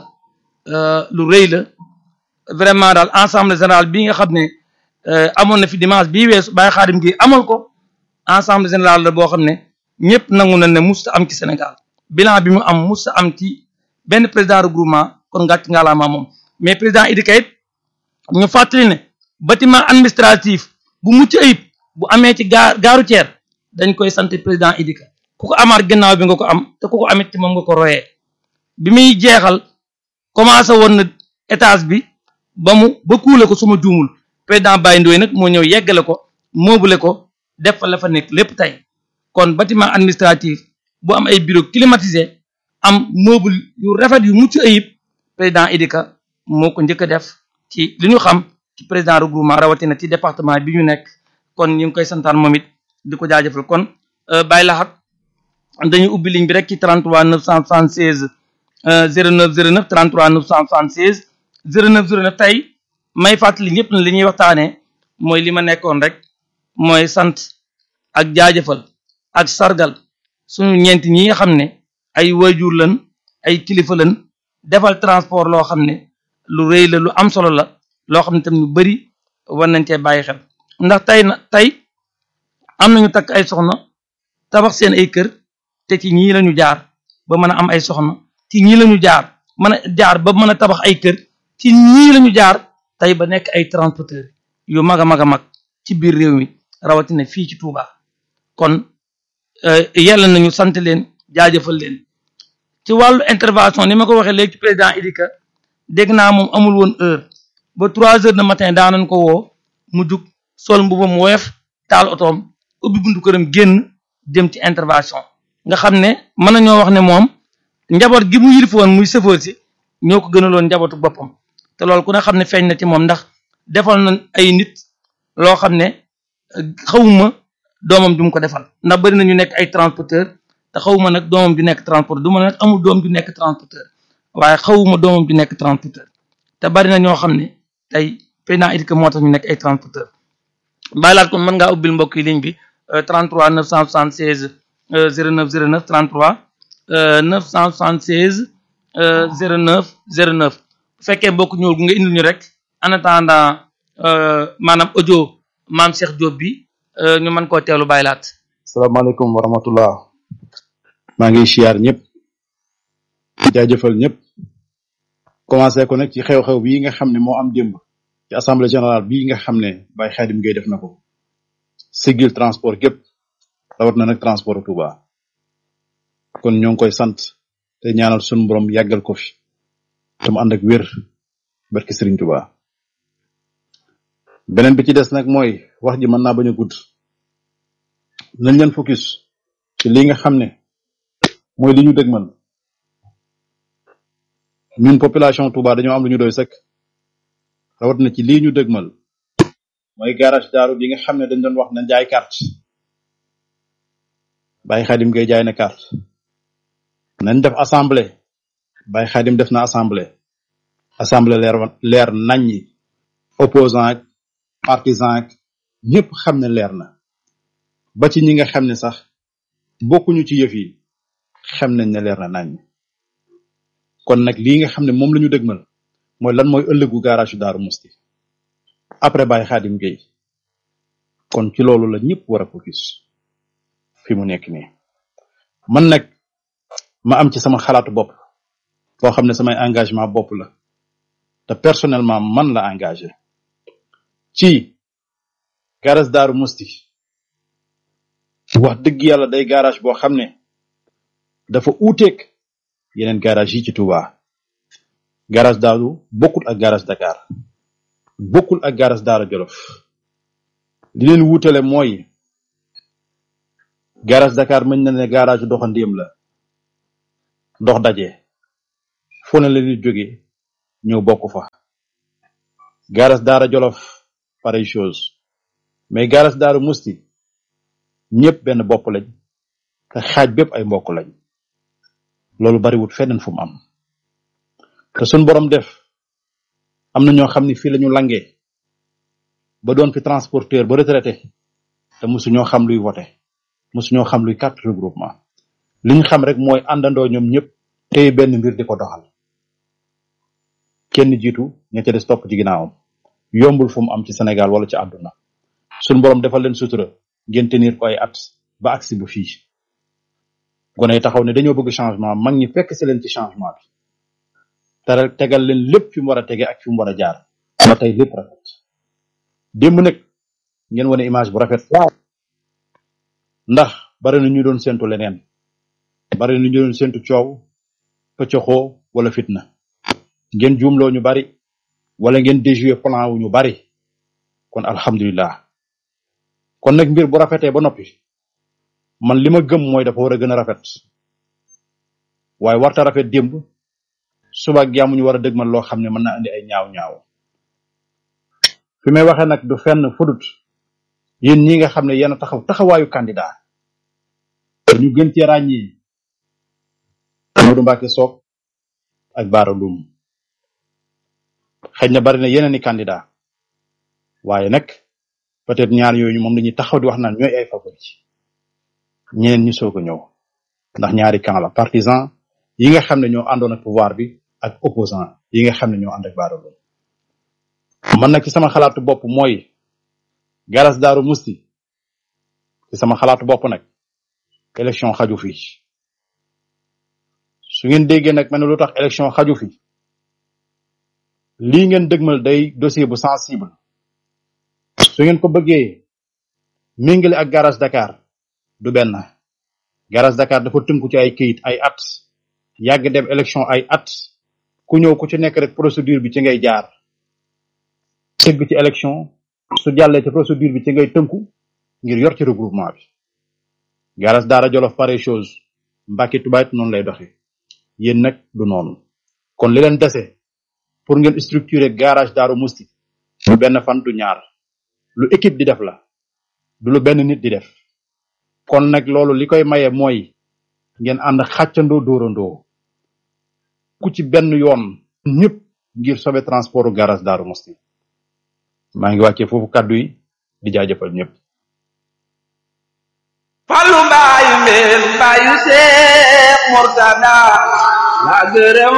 A: lu rëy la vraiment daal ensemble général bii nga xam ne amoon na fi dimanche bii weesu Baye Khadim gi amal ko ensemble général la boo xam ne ñëpp nangu na ne musta am ci Sénégal bilan bi mu am musta am ci benn président regroupement kon ngàcc ngaalaamaa moom mais président Idi Kayit ñu fàttali ne bâtiment administratif bu mucc ayib bu amee ci gaar gaaru ceer dañ koy sant président Idi Ka ku ko amaat gannaaw bi nga ko am te ku ko amit ci moom nga ko royee bi muy jeexal commencé woon na étage bi ba mu ba kuule ko suma juumul président Baye Ndoye nag moo ñëw yeggale ko moobule ko def fa la fa nekk lépp tey kon bâtiment administratif bu am ay bureau climatisé am meuble yu rafet yu mucc ayib président Idi Ka moo ko njëkk a def ci li ñu xam ci président regroupement rawatina ci département bi ñu nekk kon ñu ngi koy santaan moom it di ko jaajëfal kon Baye Lahat dañuy ubbi ligne bi rek ci trente-trois neuf cent soixante-seize zéro neuf zéro neuf trente-trois neuf cent soixante-seize zéro neuf zéro neuf tey may fàttali ñëpp na li ñuy waxtaanee mooy li ma nekkoon rek mooy sant ak jaajëfal ak sargal suñu ñeenti ñi nga xam ne ay waajur lañ ay kilifa lañ defal transport loo xam ne lu rëy la lu am solo la loo xam ne tam ñu bari war nañ cee bàyyi xel ndax tey na tey am nañu takk ay soxna tabax seen ay kër te ci ñii lañu jaar ba mën a am ay soxna ci ñii lañu jaar mën a jaar ba mën a tabax ay kër ci ñii lañu jaar tey ba nekk ay transporteur yu mag a mag a mag ci biir réew mi rawatina fii ci Touba kon yàlla nañu sant leen jaajëfal leen ci wàllu intervention ni ma ko waxee léegi ci président Idi Ka dégg naa moom amul woon heure ba trois heures de matin daanañ ko woo mu jug sol mbubam woyof taal otoom ubbi buntu këram génn dem ci intervention nga xam ne mën nañoo wax ne moom njaboot gi mu yilifoon muy sëfoor si ñoo ko gënaloon njabootu boppam te loolu ku ne xam ne feeñ na ci moom ndax defal na ay nit loo xam ne xawuma doomam du mu ko defal ndax bari na ñu nekk ay transporteur te xawuma nag doomam du nekk transporteur du ma nag amul doom du nekk transporteur waaye xawuma doomam du nekk transporteur te bari na ñoo xam ne tey président Idi Ka moo tax ñu nekk ay transporteur bàyyi laat kon mën ngaa ubbil mbokk yi ligne bi trente-trois neuf cent soixante-seize zéro neuf zéro neuf trente-trois neuf cent soixante-seize zéro neuf zéro neuf bu fekkee mbokk ñëwul gu nga indil ñu rek en attendant maanaam audio maam Cheikh Diop bi ñu mën koo teewlu bàyyi laat.
B: salaamaaleykum wa rahmatullah maa ngi siyaar ñëpp jaajëfal ñëpp commencé ko nag ci xew-xew bii nga xam ne moo am démb ci assemblée générale bii nga xam ne Baye Khadim Gueye def na ko siggil transport gépp rawat na nag transport Touba kon ñoo ngi koy sant te ñaanal sunu borom yàggal ko fi te mu ànd ak wér barki Serigne Touba beneen bi ci des nag mooy wax ji mën naa bañ a gudd nañ leen focus ci li nga xam ne mooy li ñu dëgmal ñun population Touba dañoo am lu ñu doy sëkk rawat na ci lii ñu dëgmal mooy garage daaru bi nga xam ne dañ doon wax na jaay carte Baye Khadim Gueye jaay na carte nañ def assemblée Baye Khadim def na assemblée assemblée leer leer nañ ñi opposant ak partisan ak ñëpp xam ne leer na ba ci ñi nga xam ne sax bokkuñu ci yëf yi xam nañ ne leer na nañ kon nag lii nga xam ne moom la ñu dëgmal mooy lan mooy ëllëgu garage Daaru Musti après Baye Khadim Gueye kon ci loolu la ñëpp war a focus fi mu nekk nii man nag ma am ci sama xalaatu bopp boo xam ne samay engagement bopp la te personnellement man la engagé ci garage Daaru Musti wax dëgg yàlla day garage boo xam ne dafa uuteeg yeneen garage yi ci Touba garage Daaru bokkul ak garage Dakar bokkul ak garage Daara Jolof li leen wuutale mooy garage Dakar mën na ne garage doxandéem la dox daje foo na la nit jóge ñëw bokk fa garas Daara Jolof pareille chose mais garas Daaru Musti ñëpp benn bopp lañ te xaaj bépp ay mbokk lañ loolu bariwut feneen fu mu am te suñ borom def am na ñoo xam ni fii lañu langee ba doon fi transporteur ba retraité te mosu ñoo xam luy voté mosu ñoo xam luy carte regroupement li ñu xam rek mooy àndandoo ñoom ñëpp tey benn mbir di ko doxal kenn jiitu ña ca des topp ci ginnaawam yombul fu mu am ci Sénégal wala ci àdduna suñ borom defal leen sutura ngeen tenir ko ay at ba agsi bu fii gone yi taxaw ne dañoo bëgg changement mag ñi fekk si leen ci changement bi te tegal leen lépp fi mu war a tege ak fi mu war a jaar ba tey lépp rafet démb nag ngeen wane image bu rafet ndax bari na ñu doon séntu leneen bari na ñu doon séntu coow pëccoxoo wala fitna ngeen juumloo ñu bari wala ngeen déjouer plan wu ñu bari kon alhamdulilah kon nag mbir bu rafetee ba noppi man li ma gëm mooy dafa war a gën a rafet waaye warta rafet démb suba ak jàmm ñu war a dëgmal loo xam ne mën na andi ay ñaaw ñaaw fi may waxee nag du fenn fudut yéen ñi nga xam ne yéen a taxaw taxawaayu candidat ñu gën ci ràññee Modou Mbacké Sock ak Bara Loum xëy na bari na yeneen i candidat waaye nag peut-être ñaar yooyu moom dañuy taxaw di wax naan ñooy ay favori ñeneen ñu soog a ñëw ndax ñaari camp la partisan yi nga xam ne ñoo àndoon ak pouvoir bi ak opposant yi nga xam ne ñoo ànd ak Bara Loum man nag ci sama xalaatu bopp mooy garas Daaru Musti ci sama xalaatu bopp nag élection xaju fi su ngeen déggee nag mel ne lu tax élection xaju fi lii ngeen dëgmal day dossier bu sensible su ngeen ko bëggee méngale ak garage Dakar du benn garage Dakar dafa tënku ci ay këyit ay at yàgg dem élection ay at ku ñëw ku ci nekk rek procédure bi ci ngay jaar tëgg ci élection su jàllee ci procédure bi ci ngay tënku ngir yor ci regroupement bi garage Daara Jolof pareille chose Mbacké Touba it noonu lay doxee yéen nag du noonu kon li leen dese pour ngeen structurer garage Daaru Musti du benn fan du ñaar lu équipe di def la du lu benn nit di def kon nag loolu li koy maye mooy ngeen ànd xàccandoo dóorandoo ku ci benn yoon ñëpp ngir sauver transport garage Daaru Musti maa ngi wàccee foofu kàddu yi di jaajëfal ñëpp
C: Fallu mbaayu mbeen mbaayu Seex Murtada la gërëm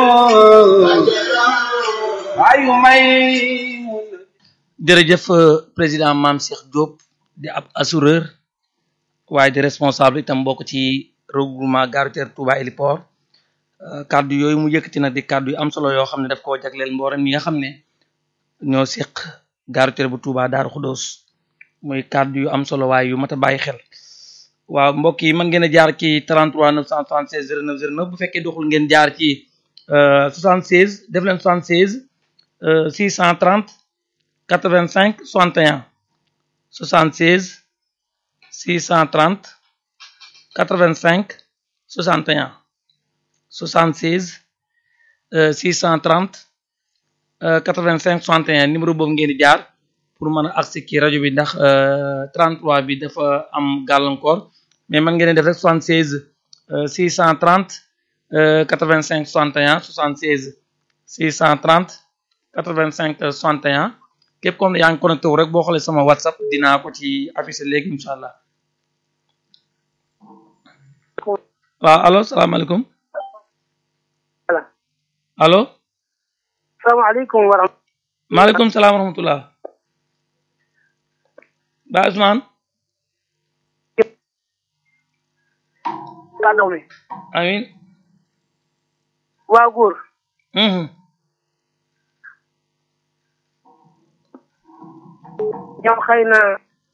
C: mbaayu may
A: jërëjëf président Mame Cheikh Diop di ab assureur waaye di responsable itam bokk ci regroupement gare routière Touba Héliport kaddu yooyu mu yëkkati nag di kaddu yu am solo yoo xam ne daf koo jagleel mboolem ñi nga xam ne ñoo seq gare routière bu Touba Darou Khoudoss muy kaddu yu am solo waaye yu mat a bàyyi xel waaw mbokk yi mën ngeen a jaar ci trente-trois neuf cent soixante-seize zéro neuf zéro neuf bu fekkee doxul ngeen jaar ci soixante-seize def leen soixante-seize six cent trente quatre-vingt-cinq soixante et un soixante-seize six cent trente quatre-vingt-cinq soixante et un soixante-seize six cent trente quatre-vingt-cinq soixante et un numéro boobu ngeen di jaar pour mën a agsi ci rajo bi ndax trente-trois bi dafa am gàllankoor mais mën ngeen def rek soixante-seize six cent trente quatre-vingt-cinq soixante et un soixante-seize six cent trente quatre-vingt-cinq soixante et un képp comme yaa ngi connecté wu rek boo xoolee sama WhatsApp dinaa ko ci affiché léegi incha allah waaw allo salaamaaleykum allo
D: salaamaaleykum wa rahmatulah.
A: maaleykum salaam wa rahmatulah. Ba Ousmane.
D: kàddu mi.
A: amiin.
D: waa góor. ñoom xëy na.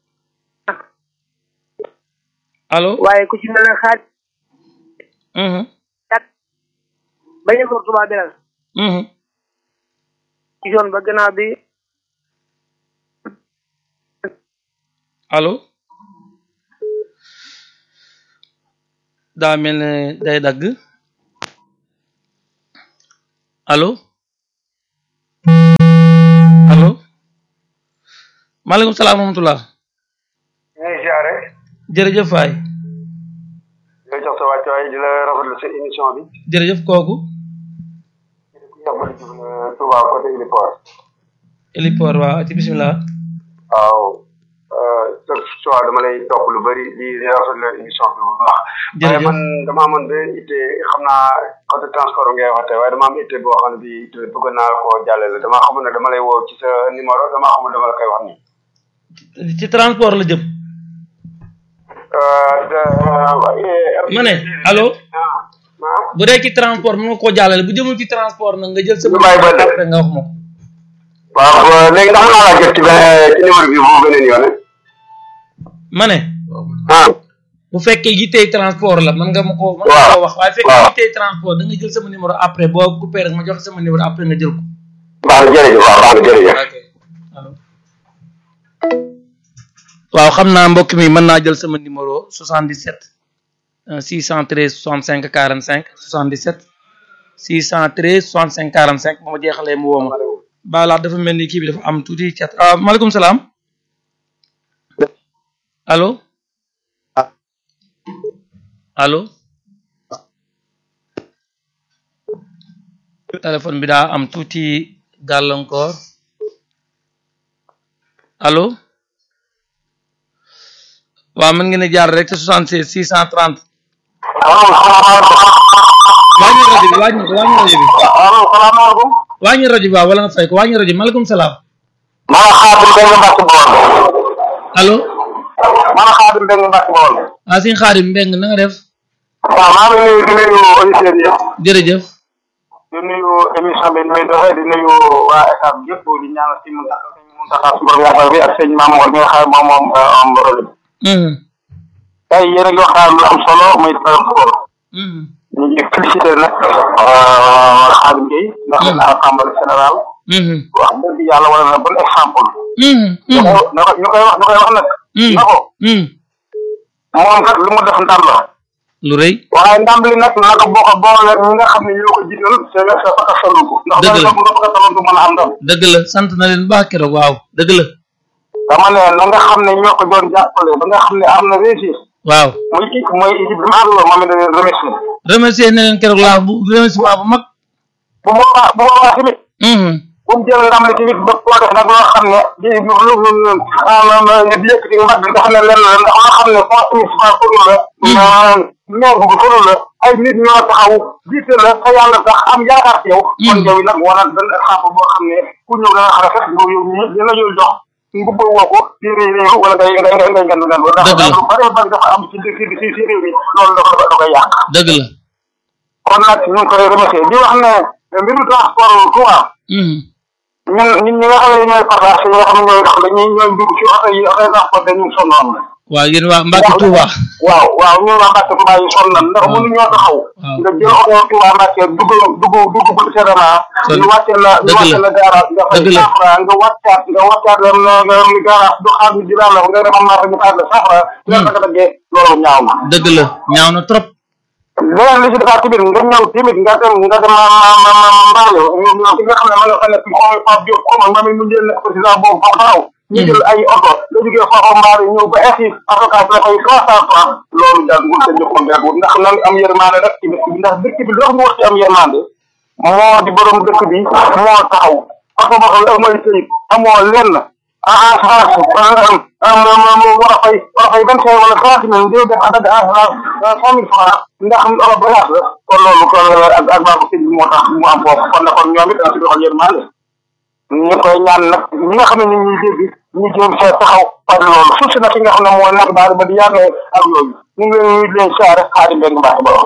A: allo.
D: waaye ku ci mel ne xaar. kat. bañ a góor tubaab bi la. ci yoon ba gannaaw bi.
A: allo. daa mel ne day dagg. allo. allo. maaleykum salaam wa rahmatulah.
E: ñu ngi ziare.
A: jërëjëf Faye.
E: di la jox sa wàccuwaay di la rafetlu sa émission bi.
A: jërëjëf kooku.
E: Touba côté Héliport.
A: Héliport waaw ci bisimilah.
E: waaw. chaque fois dama lay topp lu bëri di rafetlu émission bi bu baax.
A: jërëjëf
E: waaye man dama amoon ba itte xam naa côté transport ngay wax tey waaye dama am itte boo xam ne bii itte bëgg naa koo jàllale damaa xamul ne dama lay woo ci sa numéro damaa xamul dama la koy wax nii.
A: ci transport la jëm. ma ne allo. bu dee ci transport mën nga koo jàllale bu jëmul ci transport nag nga jël sa.
E: bàyyi ba
A: après nga wax ma ko.
E: waaw léegi ndax mën naa laa jot ci ci numéro bi bu beneen yoon.
A: ma ne.
E: ah.
A: bu fekkee yittey transport la mën nga ma koo. mën nga koo wax waaye fekkee yittey transport da nga jël sama numéro après boo coupé rek ma jox sama numéro après nga jël ko.
E: baax na jërëjëf waaw baax na jërëjëf.
A: allo. waaw xam naa mbokk mi mën naa jël sama numéro soixante-dix-sept six cent treize soixante-cinq quarante-cinq soixante-dix-sept six cent treize soixante-cinq quarante-cinq ba ma jeexalee mu woo ma. balaa dafa mel ni kii bi dafa am tuuti cat ah maaleykum salaam. allo. allo. téléphone bi daa am tuuti gàllankoor. allo. waaw mën ngeen a jaar rek te soixante-seize six cent trente. wàññi rajo bi wàññi ko wàññi rajo bi.
E: allo salaamaaleykum.
A: wàññi rajo bi waaw wala nga fay ko wàññi rajo bi maaleykum salaam.
E: man Xaadim Mbengue Mbacke Bawol.
A: allo.
E: man Xaadim Mbengue Mbacke Bawol.
A: ah sëñ Xaadim Mbengue na nga def.
E: waaw maa ngi nuyu di nuyu auditeurs yi.
A: jërëjëf.
E: di nuyu émission bi nuyu doxee di nuyu waa état bi yëpp di ñaanal si Mountakha si borom yaakaar bi ak sëñ Mamour mi nga xam moom moom am rôle bi. tey yéen a ngi waxtaan lu am solo muy transport. ñu ngi félicité nag Khadim Gueye ndax na assemblée générale. wax dëgg yàlla wala na bon exemple. na ko ñu koy wax ñu koy wax nag. na ko. moom kat lu mu def ndam la.
A: lu rëy.
E: waaye ndam li nag na ko bokk boole ñi nga xam ne ñoo ko jiital c'est vrai c'est pas solo ko.
A: dëgg la
E: ndax nga bëgg a solo du mën a am ndam.
A: dëgg la sant na leen baax keroog waaw dëgg la.
E: dama ne na nga xam ne ñoo ko doon jàppale ba nga xam ne am na réussir.
A: waaw
E: muy kii mooy équipe bi mu àndaloo moom it da leen remercier.
A: remercier na leen keroog laa bu remerciement bu mag.
E: bu boobaa bu boobaa tamit. bu mu jël ndam li tamit ba koo def nag loo xam ne di lu lu lu di yëkkati mbagg nga xam ne lenn la ndax loo xam ne conseil municipal pour la. maire bu pour la ay nit ñoo taxaw jiite la sa yàlla sax am yaakaar ci yow. kon yow nag wala benn exemple boo xam ne ku ñëw da nga xam ne fekk nga yow ñii dina ñëw jox. ngubba woo ko ci réew réew wala ngay ngay ngay ngay ngan ngan ndax lu bare bari dafa am ci ci ci ci réew mi loolu dafa da koy yàq
A: dëgg la
E: kon nag ñu ngi koy remercier di wax ne mbiru transport quoi ñun ñun ñi nga xam ne ñooy partage ñi nga xam ne ñooy dox dañuy ñooy dugg ci oto yi oto yi transport dañuy sonnoon la
A: waaw yéen waa Mbacke Touba
E: waaw waaw ñun waa Mbacke Touba yi sonn nan ndax mënu ñoo taxaw nga jël oto Touba Mbacke dugg dugg dugg bu sedana ñu wàcce la ñu wàcce la garage nga fay safra nga wàccaat nga wàccaat lam nga ni garage du xaar ñu jiraan la nga dem am naa ñu xaar la safra nga ko daggee loolu ñaaw na
A: dëgg la ñaaw na trop
E: leneen li ci defaat tamit nga ñëw tamit nga dem nga dem mbaalo ki nga xam ne ma nga fa nekk xaw Pape Diop xaw ma mami mu jël nekk président boobu fa taxaw ñu jël ay oto nga jógee foofu mbaalo ñëw ba essi avocat la koy trois cent francs loolu daal wul te joxoon rek ndax nan am yërmande rek ci dëkk bi ndax dëkk bi dox mu wax ci am yërmande moo di borom dëkk bi moo taxaw oto boo xam ne amooy sëyit amoo lenn assurance am am war a fay war a fay vingt cinq wala trente mille déw def adad assurance cent mille francs ndax oto bagage la kon loolu kon ak ak baabu sëñ bi moo tax mu am foofu kon na kon ñoom it dana si doxal yërmande ñu koy ñaan nag ñi nga xam ne ñu ñuy dégg ñu jéem see taxaw par loolu suuf si nag ki nga xam ne moo nag baari ba di yaatoo ak yooyu ñu ngi leen ñu leen siyaare Xaadim Mbengue Mbacke ba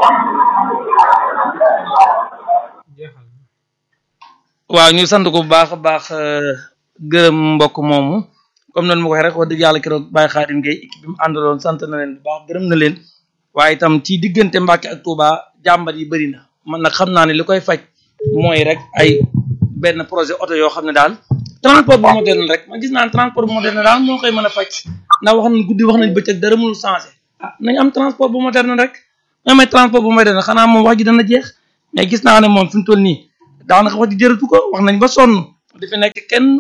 A: waaw ñu sant ko bu baax a baax gërëm mbokk moomu comme noonu ma ko waxee rek wax dëgg yàlla keroog Baye Khadim Gueye équipe bi mu àndaloon sant na leen bu baax gërëm na leen waaye itam ci diggante Mbacke ak Touba jàmbat yi bëri na man nag xam naa ne li koy faj mooy rek ay benn projet oto yoo xam ne daal transport bu moderne rek man gis naa ne transport bu moderne daal moo koy mën a faj ndax wax nañ guddi wax nañ bëccëg dara mënul changé ah nañ am transport bu moderne rek nga may transport bu moderne xanaa moom wax ji dana jeex mais gis naa ne moom fi mu toll nii daanaka wax ji jërëtu ko wax nañ ba sonn di fi nekk kenn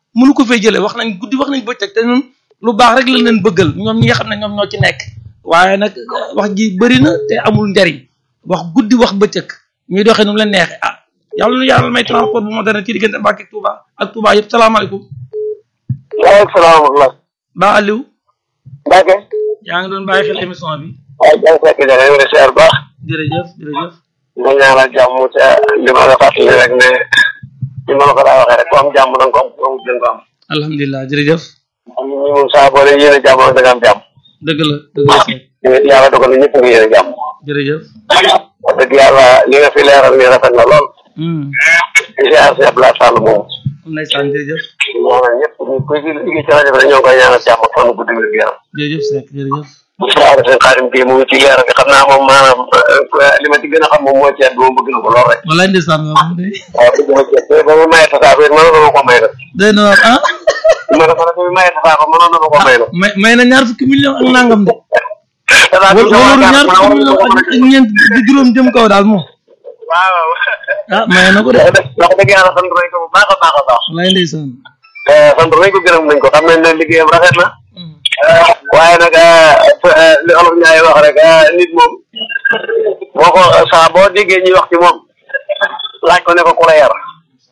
A: mënu ko fay jëlee wax nañ guddi wax nañ bëccëg te ñun lu baax rek lañ leen bëggal ñoom ñi nga xam ne ñoom ñoo ci nekk waaye nag wax ji bëri na te amul njariñ wax guddi wax bëccëg ñuy doxee nu mu leen neexee ah yàlla nu yàlla may transport bu moderne ci diggante Mbàkke ak Touba ak Touba yëpp salaamaaleykum.
E: waaleykum salaam wa rahmatulah.
A: Ba Aliou.
E: Mbacke.
A: yaa ngi doon bàyyi xel émission bi.
E: waaw Diagne Seck Diagne ñu ngi lay seer baax.
A: jërëjëf jërëjëf.
E: ñu ñaanal jàmm te li ma la fàttali rek ne li ma la ko daa waxee rek ku am jàmm da nga ko am ku amul da nga ko am.
A: alhamdulilah jërëjëf.
E: ñu moom saa boo leen yéene jàmm da nga am jàmm.
A: dëgg la dëgg la Seck.
E: ñu yàlla dogal na ñëpp nga yéene jàmm.
A: jërëjëf.
E: wax dëgg yàlla li nga fi leeral ni rafet na lool. di ziar si Abdoulaye Sall moom.
A: ndeysaan jërëjëf.
E: ñaanal ñëpp ñu koy liggéey ci rajo bi ñoo ngi koy ñaanal jàmm ak fan guddi gi yaram.
A: jërëjëf Seck jërëjëf.
E: bu soobee seen xaarim kii mu ngi ci leeral bi xam naa moom maanaam li ma ci gën a xam moom mooy ceeb bi moom bëgg na ko lool rek.
A: walaay ndeysaan nga xam ne.
E: waaw bëgg na ceeb te ba mu maye tasaafo it mënoon na ma ko may nag.
A: day na wax ah.
E: ma ne ma ne bi maye tasaafo mënoon na ma ko may nag.
A: may may na ñaar fukki million ak nangam de.
E: tasaafo
A: wala ñaar fukki million ak ñeent di juróom jëm kaw daal moom.
E: waaw.
A: ah may na ko de.
E: wax dëgg yàlla sant nañ ko bu baax a baax a baax.
A: walaay ndeysaan.
E: sant nañ ko gërëm nañ ko xam nañ ne liggéeyam rafet na. waaye nag li olof Ndiaye wax rek nit moom boo ko saa boo déggee ñuy wax ci moom laaj ko ne ko ku la yar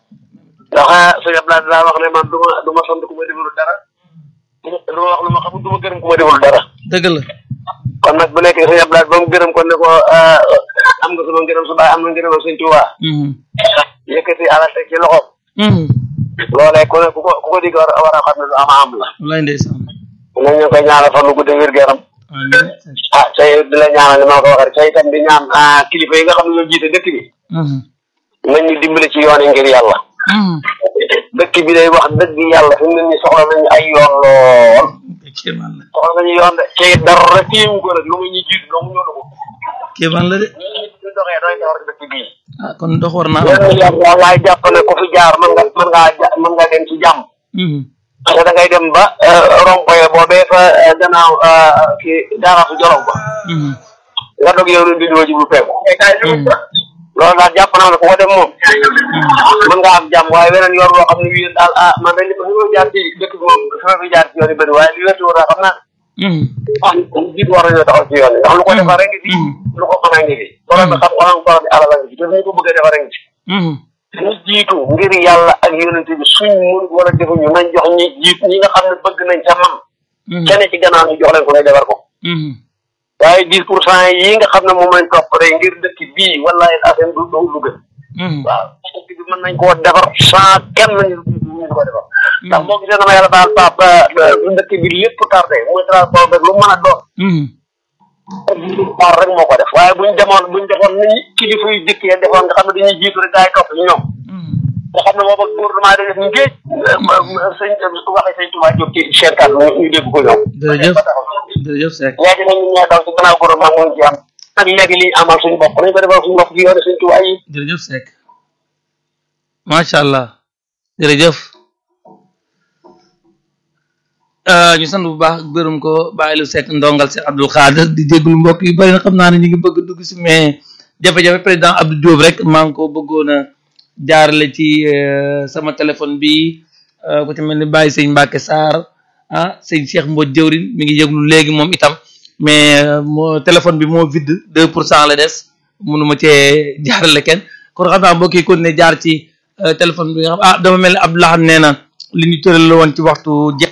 E: ndax sëñ Abdoulaye daa wax ne man du ma du ma sant ku ma deful dara du ma wax lu ma xamul du ma gërëm ku ma deful dara.
A: dëgg la.
E: kon nag bu nekkee sëñ Abdoulaye ba mu gërëm kon ne ko am nga sama ngërëm su baay am na ngërëm ak sëñ Tuubaa. yëkkati alal teg ci loxoom. loolee ku ne ku ko ku ko digg war war a xam ne lu ama am la.
A: walaay ndeysaan.
E: ñun ñu koy ñaanal fan lu gudd wér gu yaram. ah tey di la ñaanal li ma la ko waxee tey itam di ñaan kilifa yi nga xam ne ñoo jiite dëkk bi. nañ ñu dimbali ci yoon yi ngir yàlla. dëkk bi day wax dëgg yàlla fi mu ne nii soxla nañu ay yoon lool. soxla nañu yoon de tey dara téewu ko nag lu muy ñuy jiitu doomu ñoo dugg.
A: kéemaan la de.
E: ñu doxee doy defar dëkk bii.
A: ah kon dox war naa.
E: yéen yàlla laay jàpp ne ku fi jaar mën nga mën ngaa ja mën ngaa dem ci jàmm. parce que da ngay dem ba rond-point boobee fa gannaaw kii daara su jolof ba. nga dog yow nañ di ñëw ji bu fekk. loolu daal jàpp naa ne ku ko dem moom. mën nga am jàmm waaye weneen yoon boo xam ne wii daal ah man dañ ne ko jaar ci dëkk bi moom fi ma fi jaar ci yoon yi bëri waaye li wér daal xam naa. ah jiit war nañoo taxaw ci yoon yi ndax lu ko defar rek ngi fi. lu ko mën a ngi fi. loolu nag xam nga encore bi alal a ngi fi te ñu ko bëgg a defar rek ngi fi. ñu jiitu ngir yàlla ak yonente bi suñ mun wala defuñu nañ jox ñi jiit ñi nga xam ne bëgg nañ ca man kenn ci gannaaw ñu jox leen ko lay defar ko waaye dix pour cent yi nga xam ne moom lañ topp rek ngir dëkk bii wallahi affaire du du lu gën waaw dëkk bi mën nañ koo defar sans kenn ñu ñu ko defar ndax boo gisee dama yàlla baal pap dëkk bi lépp tardé muy transport rek lu mën a doon par rek moo ko def waaye buñ demoon buñ defoon ni kilifa yu jëkkee defoon nga xam ne dañuy jiitu rek daay topp ñu ñoom nga xam ne booba gouvernement da def ngéej sëñ waxee sëñ Touba Diop ci seen kàddu ñu dégg ko ñoom
A: jërëjëf jërëjëf Seck
E: léegi nag ñu ñee daw ci gannaaw gouvernement mu ci am ak léegi li amal suñu bopp nañ ko defal suñu bopp ci yoone sëñ Touba yi
A: jërëjëf Seck macha allah jërëjëf ñu sant bu baax gërëm ko bàyyi lu Seck ndongal Seck Abdou Khader di déglu mbokk yu bari na xam naa ne ñu ngi bëgg dugg si mais jafe-jafe président Abdou Diop rek maa ngi ko bëggoon a jaarale ci sama téléphone bi ku ci mel ni bàyyi sëñ Mbacke Sarr ah sëñ Cheikh Mbodj jëwrin mi ngi yëglu léegi moom itam mais moo téléphone bi moo vide deux pour cent la des mënuma cee jaarale kenn kon xam naa mbokk yi kon ne jaar ci téléphone bi nga xam ah dama mel ni Abdou Lahad nee na li ñu tëral la woon ci waxtu jeex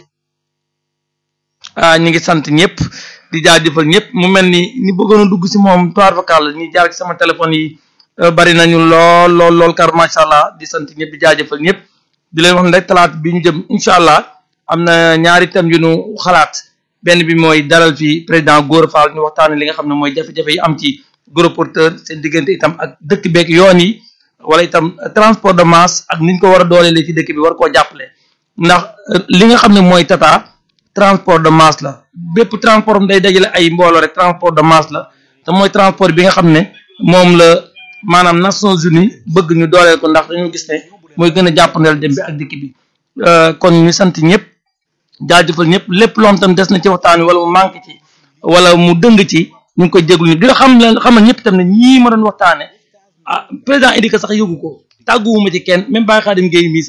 A: ah ñu ngi sant ñëpp di jaajëfal ñëpp mu mel ni ñi bëggoon a dugg si moom toir vocal ñi jaar ci sama téléphone yi bari nañu lool lool lool kar macha allah di sant ñëpp di jaajëfal ñëpp di leen wax ne rek talaata bi ñu jëm incha allah am na ñaari thèmes yu ñu xalaat benn bi mooy dalal fi président Gora Fall ñu waxtaanee li nga xam ne mooy jafe-jafe yi am ci gros porteur seen diggante itam ak dëkk beeg yoon yi wala itam transport de masse ak ni ñu ko war a dooleele ci dëkk bi war koo jàppale ndax li nga xam ne mooy tata transport de masse la bépp transport day dajale ay mbooloo rek transport de masse la te mooy transport bi nga xam ne moom la maanaam Nations Unies bëgg ñu dooleel ko ndax dañoo gis ne mooy gën a jàppandal dem bi ak dikk bi kon ñu sant ñëpp jaajëfal ñëpp lépp loom tam des na ci waxtaan wi wala mu manqué ci wala mu dëng ci ñu ngi koy jéglu ñu di xam leen xamal ñëpp tam ne ñii ma doon waxtaane ah président Idika sax yëgu ko tàgguwuma ci kenn même Baye Khadim Gueye mii sax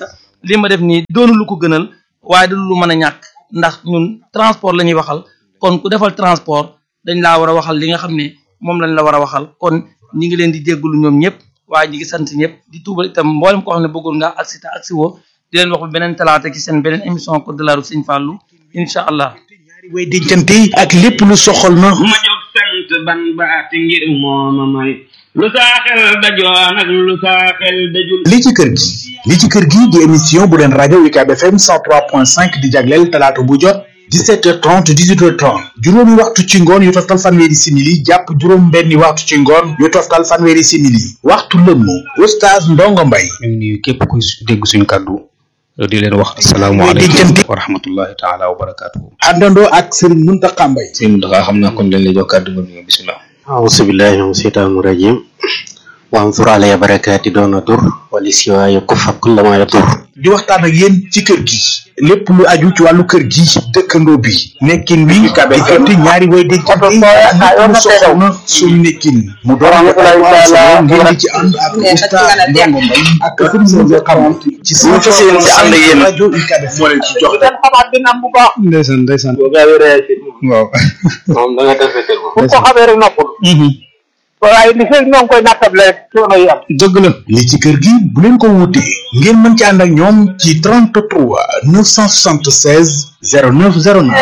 A: li ma def nii doonu lu ko gënal waaye du lu mën a ñàkk ndax ñun transport la ñuy waxal kon ku defal transport dañ laa war a waxal li nga xam ne moom lañ la war a waxal kon ñi ngi leen di jéggulu ñoom ñëpp waaye ñi ngi sant ñëpp di tuubal itam mboolem koo xam ne bëggul nga agsi te agsi woo di leen wax beneen talaata ci seen beneen émission Code de la route Sëñ Fallou incha allah.
F: way dencante yi ak lépp lu soxal na
C: ma jóg sant ban baati ngir mooma may lu saa xel dajoon ak lu saa xel dajul
F: li ci kër gi li ci kër gi di émission bu leen rajo U C A B F M cent trois point cinq di jagleel talaata bu jot dix-sept heures trente dix-huit heures trente juróomi waxtu ci ngoon yu toftal fanweeri simili jàpp juróom benni waxtu ci ngoon yu toftal fanweeri simili waxtu lëmm oustaz Ndongo Mbaye
G: ñu ngi nuyu képp ku dégg suñu kàddu di leen wax asalaamaaleykum wa rahmatullahi taala wa barakatuhu
F: àndandoo ak Serigne Mountakha Mbaye
G: sëñ Mountakha xam naa kon dañ lay jox kàddu nga nuyu bismillah
H: أعوذ بالله من الشيطان الرجيم وانظر علي بركاتي دون ضر ولسواي كف كل ما يضر
F: di waxtaan ak yéen ci kër gi lépp lu aju ci wàllu kër gi dëkkandoo bi nekkin wi diggante ñaari way dencante yi lépp lu soxal na suñu nekkin mu doon waxtaan ngeen di ci ànd ak oustaz Ndongo Mbaye ak Serigne Mountakha ci seen ci ànd ak yéen rajo U C A B moo leen ci jox
B: ndeysaan ndeysaan waaw
H: moom da nga defete ko
E: bu ko xamee rek noppul waaye li fekk ñoo ngi koy nattable rek coono yi am
F: dëgg la li ci kër gi bu leen ko wuute ngeen mën ci ànd ak ñoom ci trente-trois neuf cent soixante-seize zéro neuf zéro neuf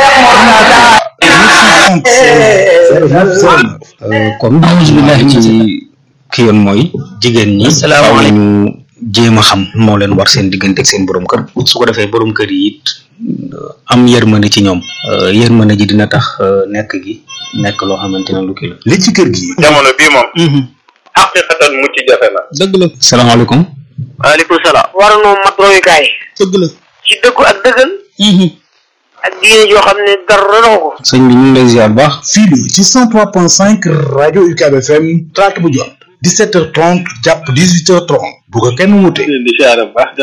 G: kon bismillah ci ki yoon mooy jigéen ñi salaamaaleykum ñu jéem a xam moo leen war seen diggante ak seen borom kër su ko defee borom kër yi it am yërmande ci ñoom yërmande ji dina tax nekk gi nekk loo xamante ne lu kii la
F: li ci kër gi
E: jamono bii moom xaqiqatan mucc jafe na
G: dëgg la salaamaaleykum
E: waaleykum salaam war noo mat royukaay
A: dëgg la
E: ci dëggu ak dëggal ak diine joo xam ne dara doxu ko
G: sëñ bi ñu ngi lay ziar baax
F: fii la ci cent trois point cinq rajo U C A B F M talaata bu jot dix-sept heures trente jàpp dix-huit heures trente bu ko kenn wute
E: di siyaare bu baax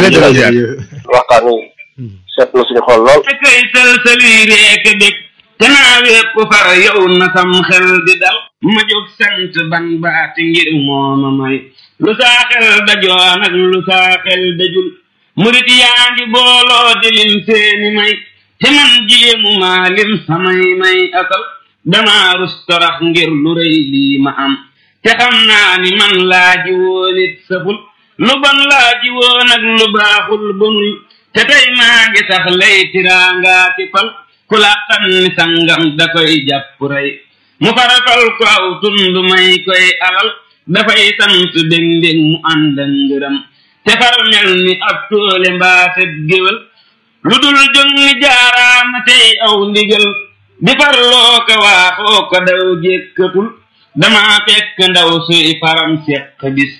E: waxtaan wi seet na suñu xol lool
C: te kay sëlsëli reek dëkk te naa wépp far yow na sam xel di dal ma jóg sant ban baati ngir mooma may lu saa xel dajoon ak lu saa xel dajul murit yaa ngi booloo di lim seeni may te man jéemu maa lim samay may asal damaa rus torox ngir lu rëy lii ma am te xam naa ni man laaji woon it saful lu bon laaji woon ak lu baaxul bonul te tey maa ngi tax lay tiraangaa ki fal ku la xam ni sangam da koy jàpp rey mu farafal ko aw tund may koy alal dafay sant dég dég mu ànd ak ngërëm te far mel ni ab toole mbaaset géwél lu dul jóg ni jaaraama tey aw ndigal di farloo ko waaxoo ko daw jékkatul dama fekk ndaw suy faram seq bis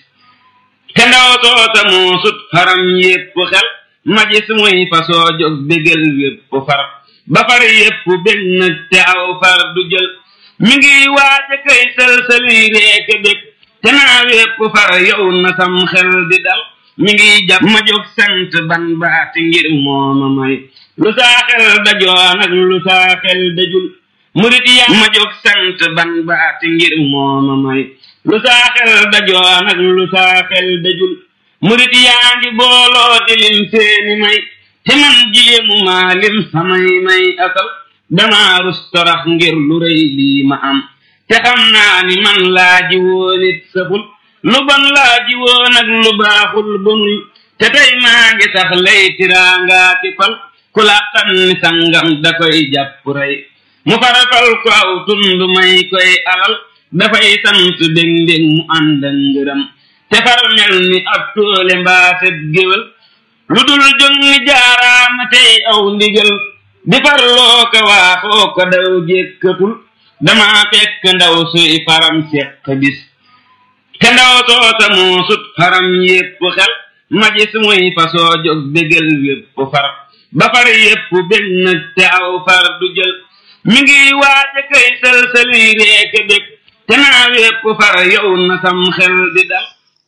C: te ndaw soosa moo sut faram yépp xel ma gis muy fasoo jóg bégal wépp far ba far yépp bég nag te aw far du jël mi ngi waaja kay sëlsëli reeke bég te naa wépp far yow na sam xel di dal mi ngi jàpp ma jóg sant ban baati ngir mooma may lu saa xel dajoon ak lu saa xel dajul murit yaa ma jóg sant ban baati ngir mooma may lu saa xel dajoon ak lu saa xel dajul murit yaa ngi booloo di lim seeni may te man jéemu maa lim samay may asal damaa rus torax ngir lu rëy lii ma am te xam naa ni man laaji woon it saful lu bon laaji woon ak lu baaxul bonul te tey maa ngi tax lay tiraangaa ki fal ku la xam ni sangam da koy jàpp rey mu farafal ko aw tund may koy alal dafay sant dég dég mu ànd ak ngërëm te far mel ni ab toole mbaaset géwél lu dul jóg ni jaaraama tey aw ndigal di farloo ko waaxoo ko daw jékkatul dama fekk ndaw suy faram seq bis te ndaw soosa moo sut faram yépp xel ma gis muy fasoo jóg bégal wépp far ba far yépp bég nag te aw far du jël mi ngi waaja kay sëlsëli reeke bég te naa wépp far yow na sam xel di dal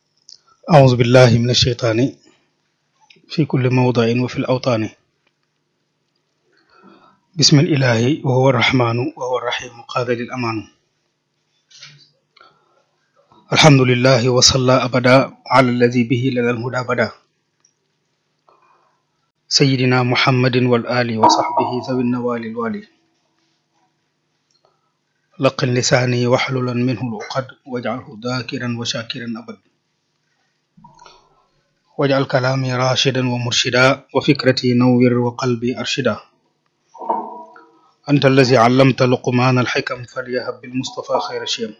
G: أعوذ بالله من الشيطان في كل موضع وفي الأوطان بسم الإله وهو الرحمن وهو الرحيم قاد للأمان الحمد لله وصلى أبدا على الذي به لنا الهدى بدا
I: سيدنا محمد والآل وصحبه ذوي النوال الوالي لقن لساني وحللا منه العقد واجعله ذاكرا وشاكرا أبد واجعل كلامي راشدا ومرشدا وفكرتي نور وقلبي أرشدا أنت الذي علمت لقمان الحكم فليهب بالمصطفى خير شيم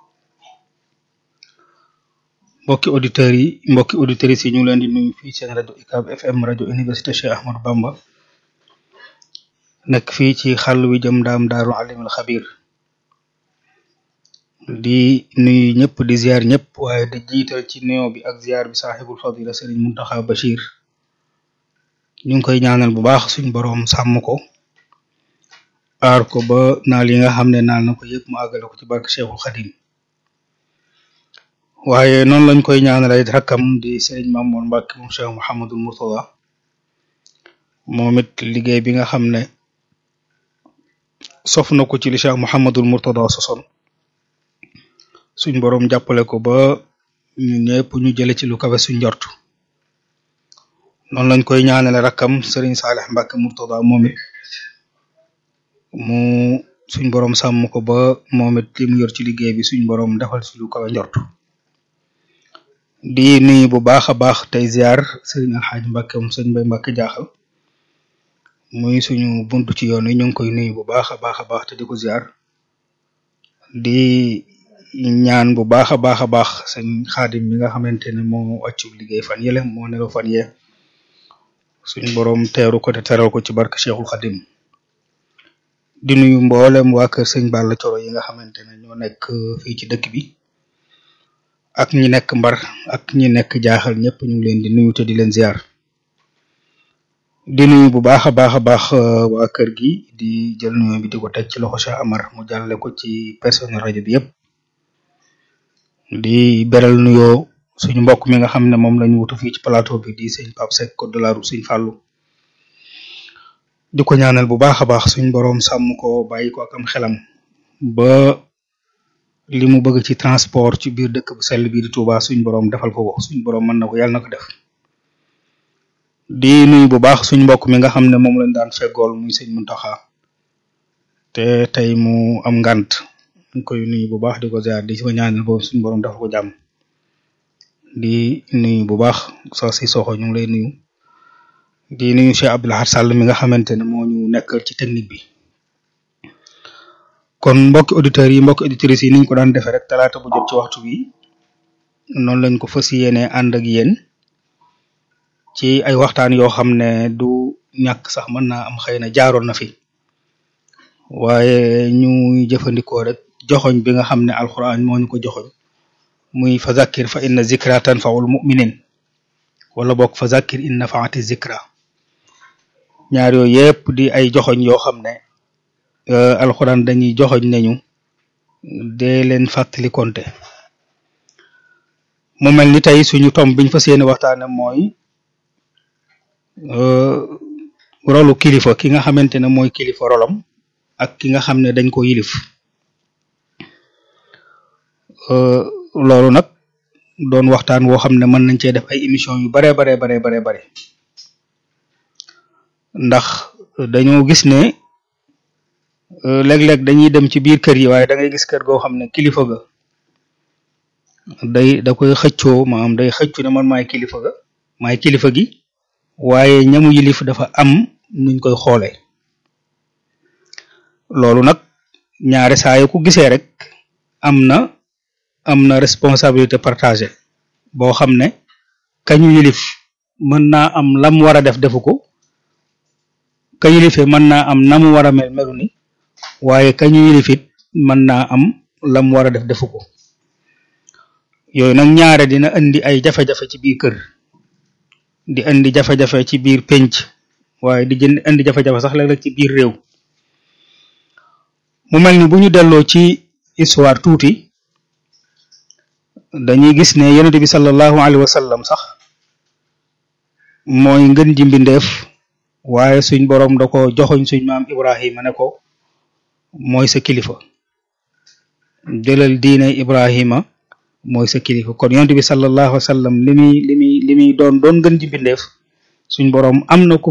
I: mbokki auditeurs yi mbokki auditrices yi ñu leen di nuyu fii seen rajo U C A B F M rajo université Cheikh Ahmadou Bamba nekk fii ci xàll wi jëm daam daaru alimul xabir di nuyu ñëpp di ziar ñëpp waaye di jiital ci nuyoo bi ak ziar bi saaxibul fadila sëriñ Muntaxa Bachir ñu ngi koy ñaanal bu baax suñ boroom sàmm ko aar ko ba naal yi nga xam ne naal na ko yëpp mu àggale ko ci barke Cheikhul Xadim waaye noonu lañ koy ñaanal ay rakkam di sëriñ Mamour Mbacke moom Cheikh Mouhamadul Mourtada moom it liggéey bi nga xam ne sof na ko ci li Cheikh Mouhamadul Mourtada sosoon suñ boroom jàppale ko ba ñu ñëpp ñu jële ci lu kawe suñ njort noonu lañ koy ñaanale rakkam sëriñ Salih Mbacke Mourtada moom it mu suñ boroom sàmm ko ba moom it li mu yor ci liggéey bi suñ boroom defal ci lu kawe njort di nuyu bu baax a baax tey ziar sëriñ Alxaaj Mbacke moom sëriñ Mbay Mbacke jaaxal muy suñu buntu ci yoon wi ñu ngi koy nuyu bu baax a baax a baax te di ko ziar di ñaan bu baax a baax a baax sëñ Xaadim mi nga xamante ne moo wàccu liggéey fan yële moo nelaw fan yee suñ boroom teeru ko te teral ko ci barke Cheikhul Xadim di nuyu mboolem waa kër sëñ Balla Coro yi nga xamante ne ñoo nekk fii ci dëkk bi ak ñi nekk Mbar ak ñi nekk jaaxal ñëpp ñu ngi leen di nuyu te di leen ziar di nuyu bu baax a baax a baax waa kër gi di jël nuyu bi di ko teg ci loxo Cheikh Amar mu jàlle ko ci personnel rajo bi yëpp di beral nuyoo suñu mbokk mi nga xam ne moom lañu wutu fii ci plateau bi di sëñ Pape Seck code de la route sëñ Fallou di ko ñaanal bu baax a baax suñ boroom sàmm ko bàyyi ko ak am xelam ba li mu bëgg ci transport ci biir dëkk bu sell bi di Touba suñ boroom defal ko ko suñ boroom mën na ko yàlla na ko def di nuyu bu baax suñ mbokk mi nga xam ne moom lañ daan feggool muy sëñ Muntaxa te tey mu am ngant ñu koy nuyu bu baax di ko ziar di ko ñaanal boobu suñ boroom defal ko jàmm di nuyu bu baax sax si soxo ñu ngi lay nuyu di nuyu Cheikh Abdou Lahad Sall mi nga xamante ne moo ñu nekkal ci technique bi kon mbokki auditeurs yi mbokki auditrices yi niñ ko daan defee rek talaata bu jot ci waxtu bi noonu lañ ko fas yéene ànd ak yéen ci ay waxtaan yoo xam ne du ñàkk sax mën naa am xëy na jaaroon na fi waaye ñu jëfandikoo rek joxoñ bi nga xam ne alquran moo ñu ko joxoñ muy fa zakkir fa inna zikra tanfaul muminin wala bokk fa zakkir in nafaati zikra ñaar yooyu yëpp di ay joxoñ yoo xam ne alxuraan dañuy joxoñ nañu dee leen fàttali konte mu mel ni tey suñu tom biñ fas yéene waxtaane mooy rolu kilifa ki nga xamante ne mooy kilifa rolam ak ki nga xam ne dañ ko yilif loolu nag doon waxtaan woo xam ne mën nañ cee def ay émission yu bare bare bare bare bare ndax dañoo gis ne léeg-léeg dañuy dem ci biir kër yi waaye da ngay gis kër goo xam ne kilifa ga day da koy xëccoo maanaam day xëccu ne man maay kilifa ga maay kilifa gi waaye ñamu yilif dafa am nuñ koy xoolee loolu nag ñaare saa yu ko gisee rek am na am na responsabilité partagée boo xam ne kañu yilif mën naa am lam war a def defu ko ka yilife mën naa am na mu war a mel melu ni waaye kañu yilifit mën naa am lam war a def defu ko yooyu nag ñaare dina indi ay jafe-jafe ci biir kër di indi jafe-jafe ci biir penc waaye di jënd indi jafe-jafe sax léeg-léeg ci biir réew mu mel ni bu ñu delloo ci histoire tuuti dañuy gis ne yonent bi sallallahu alayhi wa sallam sax mooy ngën ji mbindeef waaye suñ boroom da ko joxoñ suñ maam Ibrahima ne ko mooy sa kilifa jëlal diine Ibrahima mooy sa kilifa kon yonent bi sallallahu alayhi wa sallam li muy li muy li muy doon doon ngën ji mbindeef suñ boroom am na ku